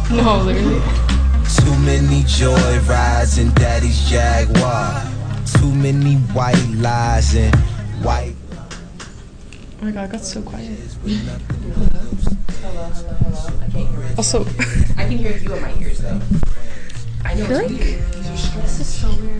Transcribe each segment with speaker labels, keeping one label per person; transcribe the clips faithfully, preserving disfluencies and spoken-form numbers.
Speaker 1: No, literally.
Speaker 2: Too many joy rides in daddy's Jaguar. Too many white lies and white.
Speaker 1: Oh my god, I got so quiet.
Speaker 3: Hello, hello, hello. I can't hear you.
Speaker 1: Also,
Speaker 3: I can hear you in my ears though. I know.
Speaker 1: I feel
Speaker 3: it's
Speaker 1: like
Speaker 3: weird.
Speaker 1: this is so weird.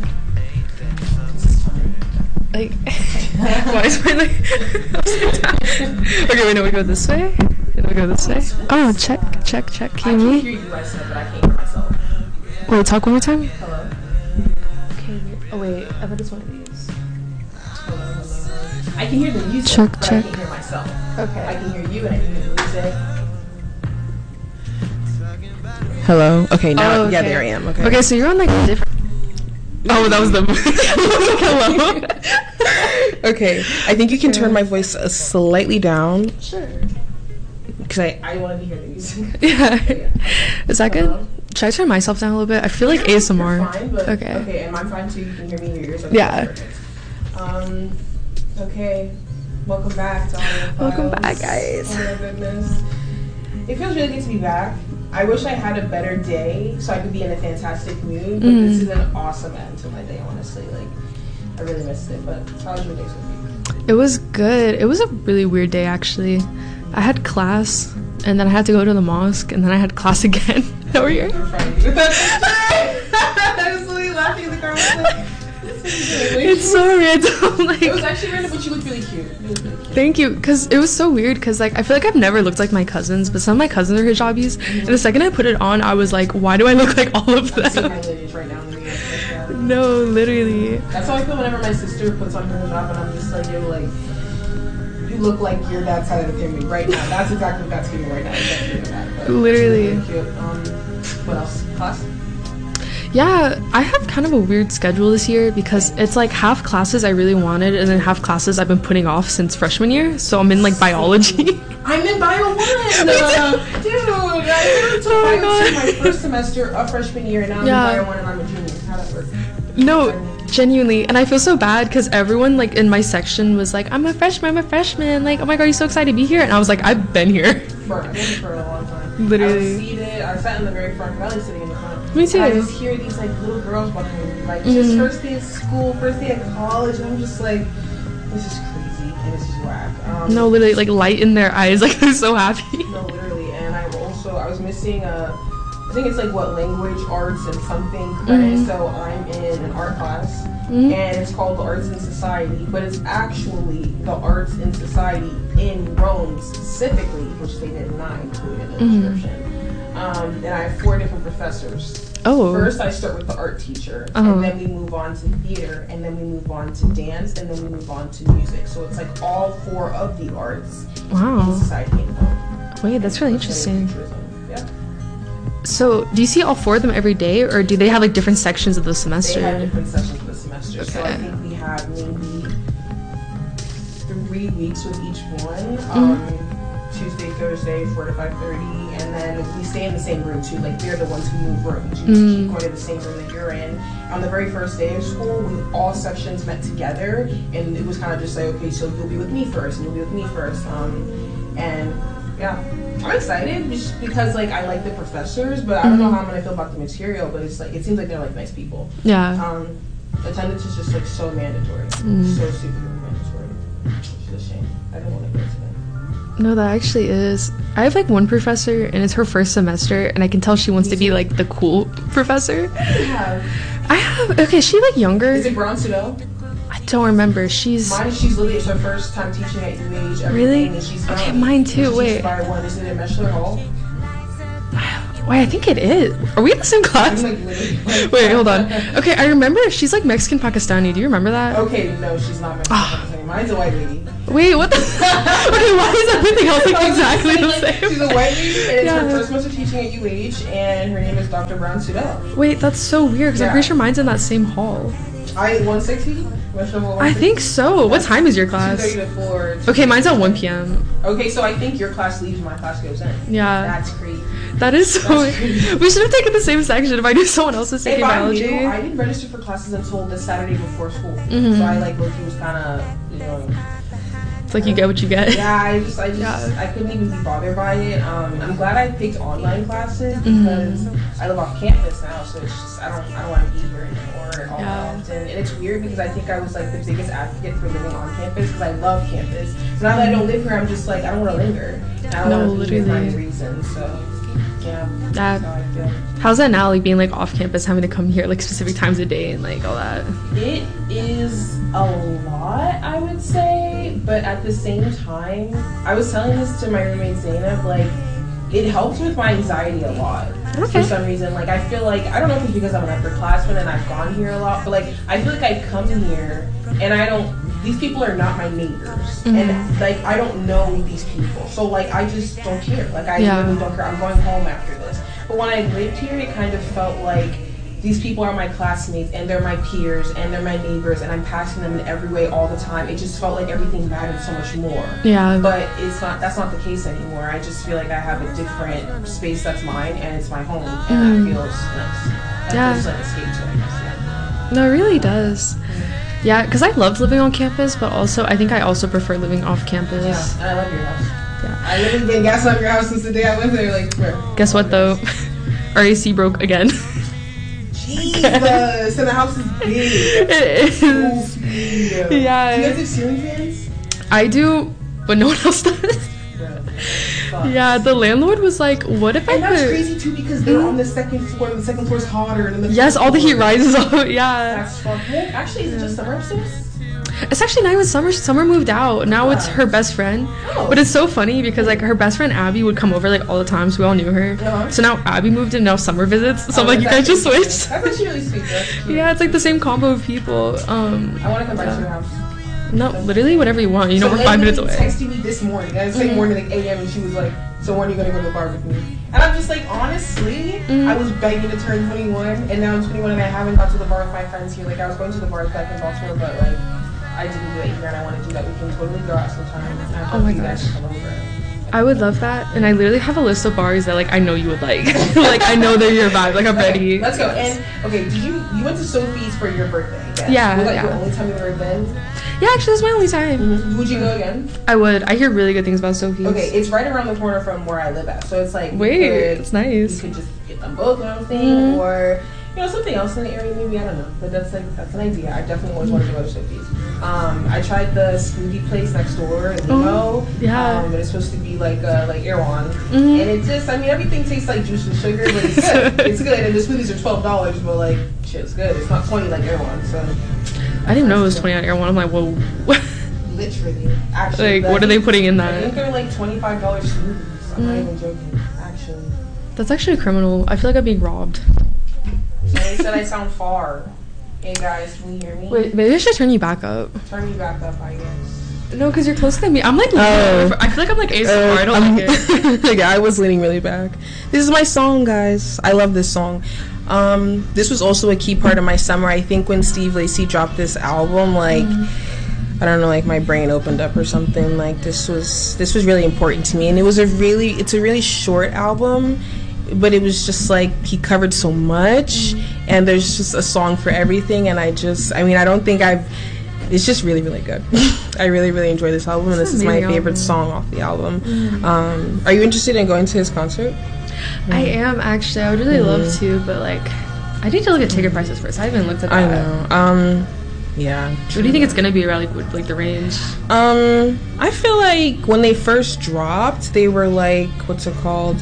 Speaker 1: Like, why is my like upside down? Okay, wait, no, we go this way? Then we go this way? Oh, check, check, check.
Speaker 3: I
Speaker 1: Can
Speaker 3: can
Speaker 1: you hear
Speaker 3: hear
Speaker 1: me?
Speaker 3: you, I said, but I can't hear myself.
Speaker 1: Wait, talk one more time?
Speaker 3: Hello.
Speaker 1: Okay, wait. Oh, wait, I bet it's one of these.
Speaker 3: Hello, hello, hello. I can hear the music,
Speaker 1: Check,
Speaker 3: but
Speaker 1: check.
Speaker 3: I can't hear myself.
Speaker 1: Okay.
Speaker 3: I can hear you and I can hear the music. Hello. Okay, now
Speaker 1: Oh,
Speaker 3: yeah,
Speaker 1: okay.
Speaker 3: there I am. Okay.
Speaker 1: Okay, so you're on like different. Oh, that was the. Hello.
Speaker 3: Okay, I think you can turn my voice uh, slightly down
Speaker 1: Sure.
Speaker 3: because I, I want to hear the music.
Speaker 1: Yeah. Is that
Speaker 3: Hello?
Speaker 1: good? Should I turn myself down a little bit? I feel like A S M R.
Speaker 3: You're fine, but
Speaker 1: Okay.
Speaker 3: okay, and I'm fine too. You can hear me in your ears. Okay,
Speaker 1: Yeah.
Speaker 3: perfect. Um. Okay. Welcome back to Audio Files.
Speaker 1: Welcome back, guys.
Speaker 3: Oh my goodness. It feels really good to be back. I wish I had a better day so I could be in a fantastic mood, but
Speaker 1: Mm.
Speaker 3: this is an awesome end to my day, honestly. Like, I really missed it, but how was your day so far?
Speaker 1: It was good. It was a really weird day, actually. I had class, and then I had to go to the mosque, and then I had class again. How are you?
Speaker 3: You're fine. I was literally laughing in the car. I was like,
Speaker 1: It's so random.
Speaker 3: It was
Speaker 1: Like,
Speaker 3: actually random, but you looked really cute. You looked really cute.
Speaker 1: thank you, because it was so weird. Because like I feel like I've never looked like my cousins, but some of my cousins are hijabis, and the second I put it on, I was like, why do I look like all of
Speaker 3: I'm seeing my
Speaker 1: them?
Speaker 3: lineage right now in the video. Like, yeah.
Speaker 1: No, literally.
Speaker 3: That's how I feel whenever my sister puts on her hijab and I'm just like, yo, like, you look like your dad's side of the family right now. That's exactly what that's feeling right now. Exactly that. But
Speaker 1: Literally.
Speaker 3: it's really cute. Um, what else? Class?
Speaker 1: Yeah, I have kind of a weird schedule this year because it's like half classes I really wanted, and then half classes I've been putting off since freshman year. So I'm in like biology.
Speaker 3: I'm in Bio one! Uh, dude, I literally took
Speaker 1: Oh my
Speaker 3: Bio
Speaker 1: God.
Speaker 3: two my first semester of freshman year, and now I'm
Speaker 1: Yeah.
Speaker 3: in Bio one and I'm a junior. How that work?
Speaker 1: No, genuinely, and I feel so bad because everyone like in my section was like, "I'm a freshman, I'm a freshman." Like, oh my god, you're so excited to be here, and I was like, "I've been here."
Speaker 3: For, I've been here for a long time.
Speaker 1: Literally.
Speaker 3: I was seated, I sat in the very front, Valley sitting in the front.
Speaker 1: Me too.
Speaker 3: And I just hear these like little girls behind me, like just
Speaker 1: Mhm.
Speaker 3: first day of school, first day of college, and I'm just like, this is crazy and this is whack. Um,
Speaker 1: No, literally, like light in their eyes, like they're so happy.
Speaker 3: No, literally, and I also I was missing a, I think it's like what language, arts, and something credit.
Speaker 1: Mhm.
Speaker 3: So I'm in an art class,
Speaker 1: Mhm.
Speaker 3: and it's called the Arts in Society, but it's actually the Arts in Society in Rome specifically, which they did not include in the
Speaker 1: Mhm.
Speaker 3: description. Um, and I have four different professors.
Speaker 1: Oh.
Speaker 3: First, I start with the art teacher,
Speaker 1: Uh-huh.
Speaker 3: and then we move on to theater, and then we move on to dance, and then we move on to music. So it's like all four of the arts in
Speaker 1: Wow.
Speaker 3: society in Rome.
Speaker 1: Wait, that's really interesting.
Speaker 3: Yeah.
Speaker 1: So, do you see all four of them every day, or do they have like different sections of the
Speaker 3: They have
Speaker 1: semester?
Speaker 3: different sessions for the semester. So I
Speaker 1: Okay.
Speaker 3: think we have maybe three weeks with each one.
Speaker 1: Mm-hmm.
Speaker 3: Um, Tuesday, Thursday, four to five thirty, and then we stay in the same room too. Like they're the ones who move rooms. You
Speaker 1: Mm.
Speaker 3: keep going to the same room that you're in. On the very first day of school, we all sections met together, and it was kind of just like, okay, so you'll be with me first, and you'll be with me first. Um, and yeah, I'm excited just because like I like the professors, but I don't know how I'm gonna feel about the material. But it's like it seems like they're like nice people.
Speaker 1: Yeah.
Speaker 3: Um, attendance is just like so mandatory,
Speaker 1: Mm.
Speaker 3: so super mandatory. Which is a shame. I don't want to go today.
Speaker 1: No, that actually is. I have like one professor, and it's her first semester, and I can tell she wants to be like the cool professor.
Speaker 3: Yeah.
Speaker 1: I have. Okay, is she like younger?
Speaker 3: Is it Brown Sudo?
Speaker 1: I don't remember. She's.
Speaker 3: Mine, she's literally, it's her first time teaching at U H. Everything,
Speaker 1: Really?
Speaker 3: And she's
Speaker 1: Okay,
Speaker 3: young.
Speaker 1: mine too,
Speaker 3: And she
Speaker 1: wait.
Speaker 3: teaches by one. Is it in Meshler Hall?
Speaker 1: Wait, I think it is. Are we in the same class?
Speaker 3: I'm like literally. Like,
Speaker 1: Wait, hold on. Okay, I remember she's like Mexican Pakistani. Do you remember that?
Speaker 3: Okay, no, she's not Mexican.
Speaker 1: Ah.
Speaker 3: Mine's a white lady.
Speaker 1: Wait, what the? Okay, why is everything else like exactly the same?
Speaker 3: She's a white lady, and it's
Speaker 1: Yeah.
Speaker 3: her first semester teaching at U H, and her name is Doctor Brown Sudo.
Speaker 1: Wait, that's so weird because I'm
Speaker 3: Yeah.
Speaker 1: pretty sure mine's in that same hall.
Speaker 3: I one sixty.
Speaker 1: I think so. What time is your class?
Speaker 3: two thirty to four.
Speaker 1: Okay, mine's at one p.m.
Speaker 3: Okay, so I think your class leaves, my class goes in.
Speaker 1: Yeah.
Speaker 3: That's crazy.
Speaker 1: That is so.
Speaker 3: That's crazy.
Speaker 1: We should have taken the same section if I knew someone else was
Speaker 3: If
Speaker 1: taking
Speaker 3: I
Speaker 1: biology.
Speaker 3: knew, I didn't register for classes until the Saturday before school.
Speaker 1: Mhm.
Speaker 3: So I like low-key was kind of, you know,
Speaker 1: It's like you get what you get.
Speaker 3: Yeah, I just, I just,
Speaker 1: Yeah.
Speaker 3: I couldn't even be bothered by it. Um, I'm glad I picked online classes because mm-hmm. I live off campus now, so it's just, I don't, I don't want to be here anymore all
Speaker 1: Yeah.
Speaker 3: that often. And it's weird because I think I was like the biggest advocate for living on campus because I love campus. So now that I don't live here, I'm just like, I don't want to linger. I don't
Speaker 1: No,
Speaker 3: want to be here for
Speaker 1: literally.
Speaker 3: any reason. So yeah,
Speaker 1: That-
Speaker 3: that's how I feel.
Speaker 1: How's that now, like being like off campus, having to come here like specific times of day and like all that?
Speaker 3: It is a lot, I would say, but at the same time, I was telling this to my roommate Zainab, like, it helps with my anxiety a lot.
Speaker 1: Okay.
Speaker 3: For some reason, like, I feel like, I don't know if it's because I'm an upperclassman and I've gone here a lot, but like, I feel like I come here and I don't, these people are not my neighbors. Mm-hmm. And like, I don't know these people. So like, I just don't care. Like, I
Speaker 1: Yeah.
Speaker 3: really don't care. I'm going home after this. But when I lived here, it kind of felt like these people are my classmates and they're my peers and they're my neighbors and I'm passing them in every way all the time. It just felt like everything mattered so much more.
Speaker 1: Yeah.
Speaker 3: But it's not, that's not the case anymore. I just feel like I have a different space that's mine and it's my home and that feels nice. That
Speaker 1: Yeah.
Speaker 3: feels like escape to it, I guess, yeah.
Speaker 1: No, it really does. Yeah, because I loved living on campus, but also I think I also prefer living off campus.
Speaker 3: Yeah, and I love your house.
Speaker 1: Yeah.
Speaker 3: I literally been gas up your house since the day I went there. Like, where?
Speaker 1: Guess what though? Our A C broke again.
Speaker 3: Jesus, and the house is big.
Speaker 1: It is.
Speaker 3: Oof, yeah.
Speaker 1: Yeah.
Speaker 3: Do you guys have ceiling fans?
Speaker 1: I do, but no one else does.
Speaker 3: Bro, fuck.
Speaker 1: Yeah, the landlord was like, "What if I
Speaker 3: And that's
Speaker 1: put?"
Speaker 3: crazy too because they're on the second floor and the second floor is hotter than the
Speaker 1: Yes,
Speaker 3: first
Speaker 1: all the heat
Speaker 3: floor.
Speaker 1: rises up. Yeah,
Speaker 3: That's fucked. Well, actually, is it just summer upstairs?
Speaker 1: it's actually not even Summer. Summer moved out. Now it's her best friend.
Speaker 3: Oh.
Speaker 1: But it's so funny because like her best friend Abby would come over like all the time, so we all knew her.
Speaker 3: Uh-huh.
Speaker 1: So now Abby moved in. Now Summer visits. So I'm
Speaker 3: Oh,
Speaker 1: like, you
Speaker 3: that's
Speaker 1: guys just
Speaker 3: actually
Speaker 1: switched.
Speaker 3: sweet. That's actually really sweet. That's cute.
Speaker 1: Yeah, it's like the same combo of people. Um,
Speaker 3: I want to come back
Speaker 1: yeah.
Speaker 3: to your house.
Speaker 1: No, literally whatever you want. You know,
Speaker 3: So
Speaker 1: we're five minutes
Speaker 3: Emily
Speaker 1: away.
Speaker 3: texted me this morning. I was saying
Speaker 1: Mhm.
Speaker 3: morning like A M and she was like, "So when are you gonna go to the bar with me?" And I'm just like, honestly,
Speaker 1: Mhm.
Speaker 3: I was begging to turn twenty-one, and now I'm twenty-one, and I haven't gone to the bar with my friends here. Like I was going to the bars back in Baltimore, but like I didn't do it here, and I want to do that. We can totally go out sometime. And I
Speaker 1: Oh
Speaker 3: hope
Speaker 1: my
Speaker 3: you guys
Speaker 1: gosh.
Speaker 3: come over.
Speaker 1: I would love that, and I literally have a list of bars that like I know you would like. Like I know they're your vibe. Like I'm
Speaker 3: Okay,
Speaker 1: ready.
Speaker 3: let's go. And okay, did you you went to Sophie's for your birthday? Yes.
Speaker 1: Yeah,
Speaker 3: Was that
Speaker 1: yeah.
Speaker 3: your only time you've ever been?
Speaker 1: Yeah, actually, that's my only time.
Speaker 3: Would you go again?
Speaker 1: I would. I hear really good things about Sophie's.
Speaker 3: Okay, it's right around the corner from where I live at, so it's like you
Speaker 1: Wait,
Speaker 3: could-
Speaker 1: it's nice.
Speaker 3: You could just get them both, you know what I'm saying?
Speaker 1: Mhm.
Speaker 3: Or, you know, something else in the area, maybe, I don't know. But that's like, that's an idea. I definitely always wanted to go to Sophie's. Um, I tried the smoothie place next door, Limo.
Speaker 1: Oh, yeah.
Speaker 3: Um, and it's supposed to be like, uh, like Erewhon.
Speaker 1: Mhm.
Speaker 3: And it just, I mean, everything tastes like juice and sugar, but it's good. It's good. And the smoothies are twelve dollars, but like, shit, it's good. It's not twenty like Erewhon, so.
Speaker 1: I didn't know it was twenty on Air One. I'm like, whoa.
Speaker 3: Literally. Actually.
Speaker 1: Like, what are they putting in
Speaker 3: I think
Speaker 1: that?
Speaker 3: they're like twenty-five dollars smoothies. I'm not
Speaker 1: Mhm.
Speaker 3: even joking, actually.
Speaker 1: That's actually criminal. I feel like I'm being robbed.
Speaker 3: They said I sound far. Hey guys, can you hear me?
Speaker 1: Wait, maybe I should turn you back up.
Speaker 3: Turn me back up, I guess.
Speaker 1: No, because you're closer than me. I'm like,
Speaker 4: Oh.
Speaker 1: I feel like I'm like A S M R. I don't like it.
Speaker 4: like I was leaning really back. This is my song, guys. I love this song. Um, this was also a key part of my summer. I think when Steve Lacy dropped this album, like I don't know, like my brain opened up or something. Like this was this was really important to me, and it was a really it's a really short album, but it was just like he covered so much, and there's just a song for everything. And I just, I mean, I don't think I've. It's just really, really good. I really, really enjoy this album, and
Speaker 1: It's
Speaker 4: this
Speaker 1: an
Speaker 4: is my
Speaker 1: amazing
Speaker 4: favorite
Speaker 1: album.
Speaker 4: song off the album. Um, are you interested in going to his concert?
Speaker 1: I am actually. I would really love to, but like, I need to look at ticket prices first. I haven't looked at that.
Speaker 4: I know. Um, yeah.
Speaker 1: What do you think it's gonna be around? Like, what- like the range?
Speaker 4: Um, I feel like when they first dropped, they were like, what's it called?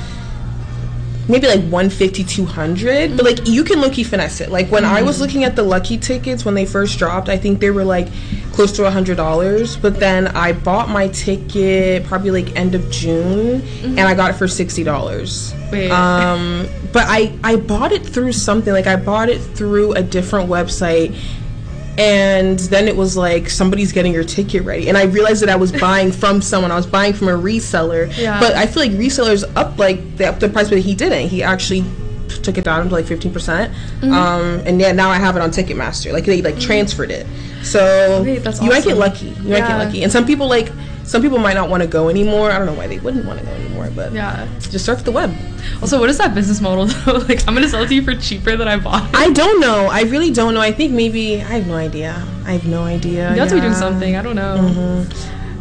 Speaker 4: Maybe like one fifty, two hundred, but like you can low-key finesse it. Like when I was looking at the Lucky tickets when they first dropped, I think they were like close to a hundred dollars. But then I bought my ticket probably like end of June, and I got it for sixty dollars.
Speaker 1: Wait.
Speaker 4: Um, but I I bought it through something. Like I bought it through a different website. And then it was like somebody's getting your ticket ready, and I realized that I was buying from someone. I was buying from a reseller,
Speaker 1: Yeah.
Speaker 4: but I feel like resellers up like they upped the price, but he didn't. He actually took it down to like fifteen percent. Um, and yeah, now I have it on Ticketmaster. Like they like transferred it. So
Speaker 1: Wait, that's
Speaker 4: you might get
Speaker 1: awesome.
Speaker 4: lucky. You might
Speaker 1: Yeah.
Speaker 4: get lucky. And some people like some people might not want to go anymore. I don't know why they wouldn't want to go anymore, but
Speaker 1: Yeah.
Speaker 4: just surf the web.
Speaker 1: Also, what is that business model though? Like, I'm gonna sell it to you for cheaper than I bought it.
Speaker 4: I don't know. I really don't know. I think maybe I have no idea. I have no idea.
Speaker 1: You have to be doing
Speaker 4: Yeah.
Speaker 1: something. I don't know.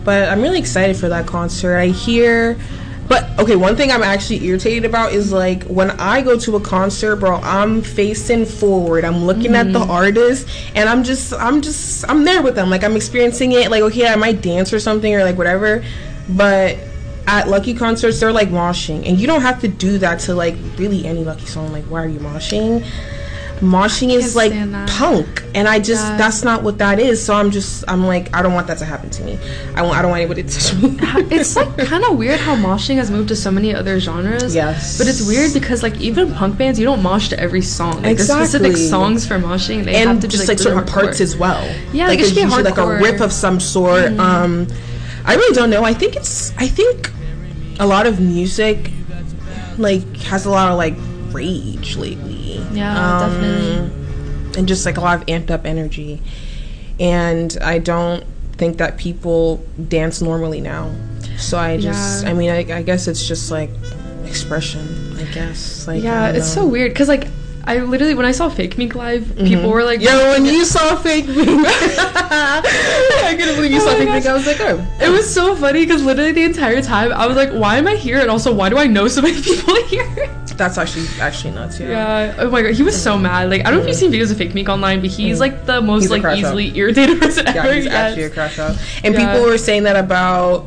Speaker 4: but I'm really excited for that concert. I hear, but okay, one thing I'm actually irritated about is like when I go to a concert, bro, I'm facing forward. I'm looking mm-hmm. at the artist, and I'm just, I'm just, I'm there with them. Like I'm experiencing it. Like okay, I might dance or something or like whatever, but at Lucky concerts, they're like moshing, and you don't have to do that to like really any Lucky song. Like why are you moshing? Moshing is like punk, and I just yeah. that's not what that is. So I'm just I'm like I don't want that to happen to me. I want I don't want anybody to touch me.
Speaker 1: It's like kind of weird how moshing has moved to so many other genres.
Speaker 4: Yes,
Speaker 1: but it's weird because like even punk bands, you don't mosh to every song. Like
Speaker 4: exactly.
Speaker 1: There's specific songs for moshing. They
Speaker 4: and
Speaker 1: have to
Speaker 4: just
Speaker 1: be,
Speaker 4: like,
Speaker 1: like
Speaker 4: certain
Speaker 1: hardcore.
Speaker 4: parts as well.
Speaker 1: Yeah,
Speaker 4: like
Speaker 1: it should
Speaker 4: there's
Speaker 1: be
Speaker 4: usually like a riff of some sort. Mm-hmm. Um, I really don't know. I think it's I think a lot of music like has a lot of like rage lately.
Speaker 1: Yeah, um, definitely.
Speaker 4: And just like a lot of amped up energy, and I don't think that people dance normally now. So I just yeah. I mean I, I guess it's just like expression, I guess. Like
Speaker 1: yeah, it's so weird because like I literally when I saw Fake Meek live, mm-hmm. people were like,
Speaker 4: yo, when you saw Fake Meek, I couldn't believe you
Speaker 1: oh
Speaker 4: saw Fake
Speaker 1: gosh.
Speaker 4: Meek. I was like, oh,
Speaker 1: it was so funny because literally the entire time I was like, why am I here? And also, why do I know so many people here?
Speaker 4: That's actually actually nuts. Yeah.
Speaker 1: Yeah. Oh my god, he was so mad. Like I don't know if you've seen videos of Fake Meek online, but he's like the most like easily out. irritated person
Speaker 4: yeah,
Speaker 1: ever.
Speaker 4: He's
Speaker 1: yes.
Speaker 4: actually a crash out. And
Speaker 1: yeah.
Speaker 4: people were saying that about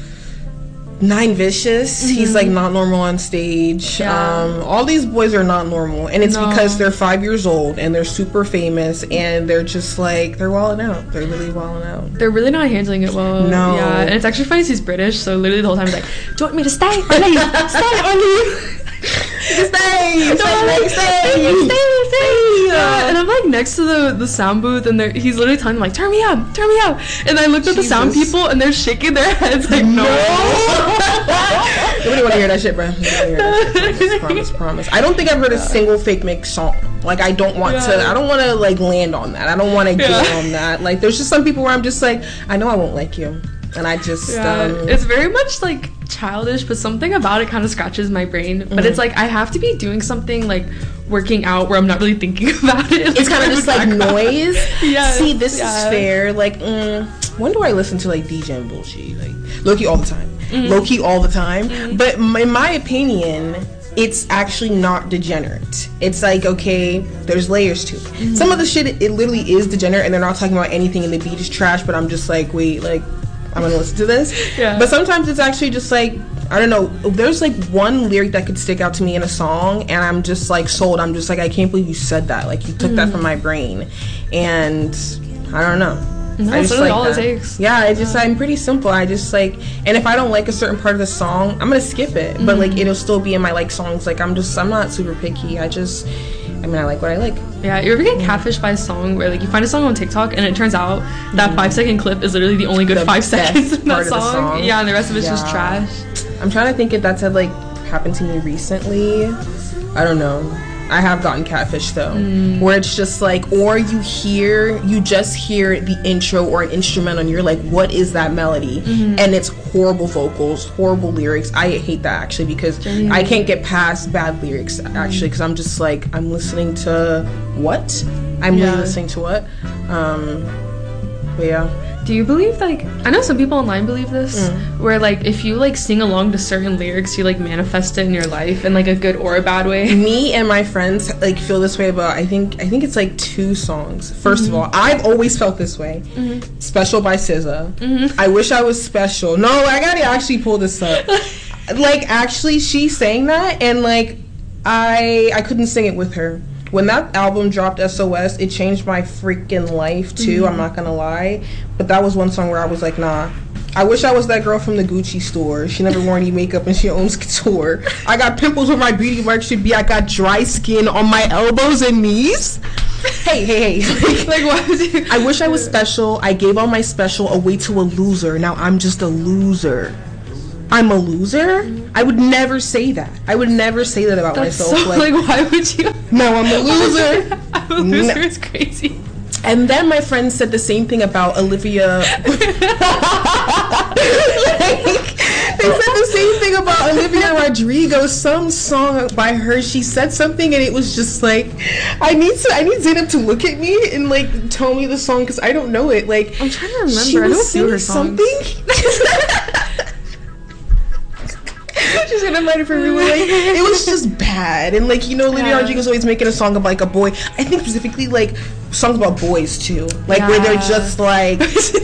Speaker 4: Nine Vicious. Mm-hmm. He's like not normal on stage.
Speaker 1: Yeah.
Speaker 4: Um, all these boys are not normal, and it's no. because they're five years old and they're super famous, and they're just like they're wilding out. They're really wilding out.
Speaker 1: They're really not handling it well.
Speaker 4: No.
Speaker 1: Yeah, and it's actually funny. He's British, so literally the whole time he's like, "Do you want me to stay or leave? Stay or leave?"
Speaker 4: Stay, stay, stay,
Speaker 1: stay, stay. Yeah. And I'm like next to the, the sound booth, and he's literally telling them like, "Turn me up, turn me up." And I looked at Jesus. the sound people, and they're shaking their heads like, "No."
Speaker 4: Nobody want to hear that shit, bro. Nobody hear that shit. Promise, promise, promise. I don't think I've heard a single Fake Meek song. Like I don't want yeah. to. I don't want to like land on that. I don't want to get
Speaker 1: yeah.
Speaker 4: on that. Like there's just some people where I'm just like, I know I won't like you, and I just.
Speaker 1: Yeah. Um, it's very much like childish, but something about it kind of scratches my brain. But mm-hmm. it's like I have to be doing something like working out where I'm not really thinking about it.
Speaker 4: It's kind of just like noise.
Speaker 1: Yeah.
Speaker 4: See, this
Speaker 1: yeah.
Speaker 4: is fair. Like, mm, when do I listen to like D J and bullshit? Like, low key all the time. Mm-hmm. Low key all the time. Mm-hmm. But in my opinion, it's actually not degenerate. It's like, okay, there's layers to it. Mm-hmm. Some of the shit, it, it literally is degenerate, and they're not talking about anything, and the beat is trash. But I'm just like, wait, like. I'm gonna listen to this.
Speaker 1: Yeah.
Speaker 4: But sometimes it's actually just like, I don't know, there's like one lyric that could stick out to me in a song, and I'm just like sold. I'm just like, I can't believe you said that. Like you took mm. that from my brain, and I don't know.
Speaker 1: No,
Speaker 4: I
Speaker 1: that's
Speaker 4: just
Speaker 1: really
Speaker 4: like
Speaker 1: all
Speaker 4: that.
Speaker 1: it takes.
Speaker 4: Yeah, I just yeah. I'm pretty simple. I just like, and if I don't like a certain part of the song, I'm gonna skip it. Mm-hmm. But like it'll still be in my like songs. Like I'm just I'm not super picky. I just. I mean, I like what I like.
Speaker 1: Yeah, you ever get catfished by a song where, like, you find a song on TikTok and it turns out that mm. five-second clip is literally the only good the five seconds in that song. song. Yeah, and the rest of it's yeah. just trash.
Speaker 4: I'm trying to think if that's had, like, happened to me recently. I don't know. I have gotten catfished, though. Mm. Where it's just, like, or you hear, you just hear the intro or an instrumental and you're like, what is that melody? Mm-hmm. And it's horrible vocals, horrible lyrics. I hate that, actually, because Genuinely. I can't get past bad lyrics, actually, because I'm just like, I'm listening to what? I'm yeah. really listening to what? Um, but yeah.
Speaker 1: Do you believe, like, I know some people online believe this, mm. where, like, if you, like, sing along to certain lyrics, you, like, manifest it in your life in, like, a good or a bad way?
Speaker 4: Me and my friends, like, feel this way about, I think, I think it's, like, two songs. First mm-hmm. of all, I've always felt this way. Mm-hmm. Special by S Z A. Mm-hmm. I Wish I Was Special. No, I gotta actually pull this up. Like, actually, she sang that, and, like, I I couldn't sing it with her. When that album dropped, S O S, it changed my freaking life, too. Mm-hmm. I'm not gonna lie. But that was one song where I was like, nah. I wish I was that girl from the Gucci store. She never wore any makeup and she owns couture. I got pimples where my beauty mark should be. I got dry skin on my elbows and knees. Hey, hey, hey. Like, why was you? I wish I was special. I gave all my special away to a loser. Now I'm just a loser. I'm a loser? I would never say that. I would never say that about
Speaker 1: That's
Speaker 4: myself.
Speaker 1: So, like, like, why would you?
Speaker 4: No, I'm a loser.
Speaker 1: I'm a loser. No. It's crazy.
Speaker 4: And then my friend said the same thing about Olivia. Like, said the same thing about Olivia Rodrigo. Some song by her, she said something and it was just like, I need to, I need Zainab to look at me and like tell me the song because I don't know it. Like
Speaker 1: I'm trying to remember.
Speaker 4: she
Speaker 1: I
Speaker 4: was
Speaker 1: don't know her
Speaker 4: singing
Speaker 1: songs.
Speaker 4: something. She's gonna find it for me. Like it was just bad, and like you know, Olivia
Speaker 1: Yeah.
Speaker 4: Rodrigo's always making a song about like a boy. I think specifically like songs about boys too, like where they're
Speaker 1: Yeah.
Speaker 4: just like.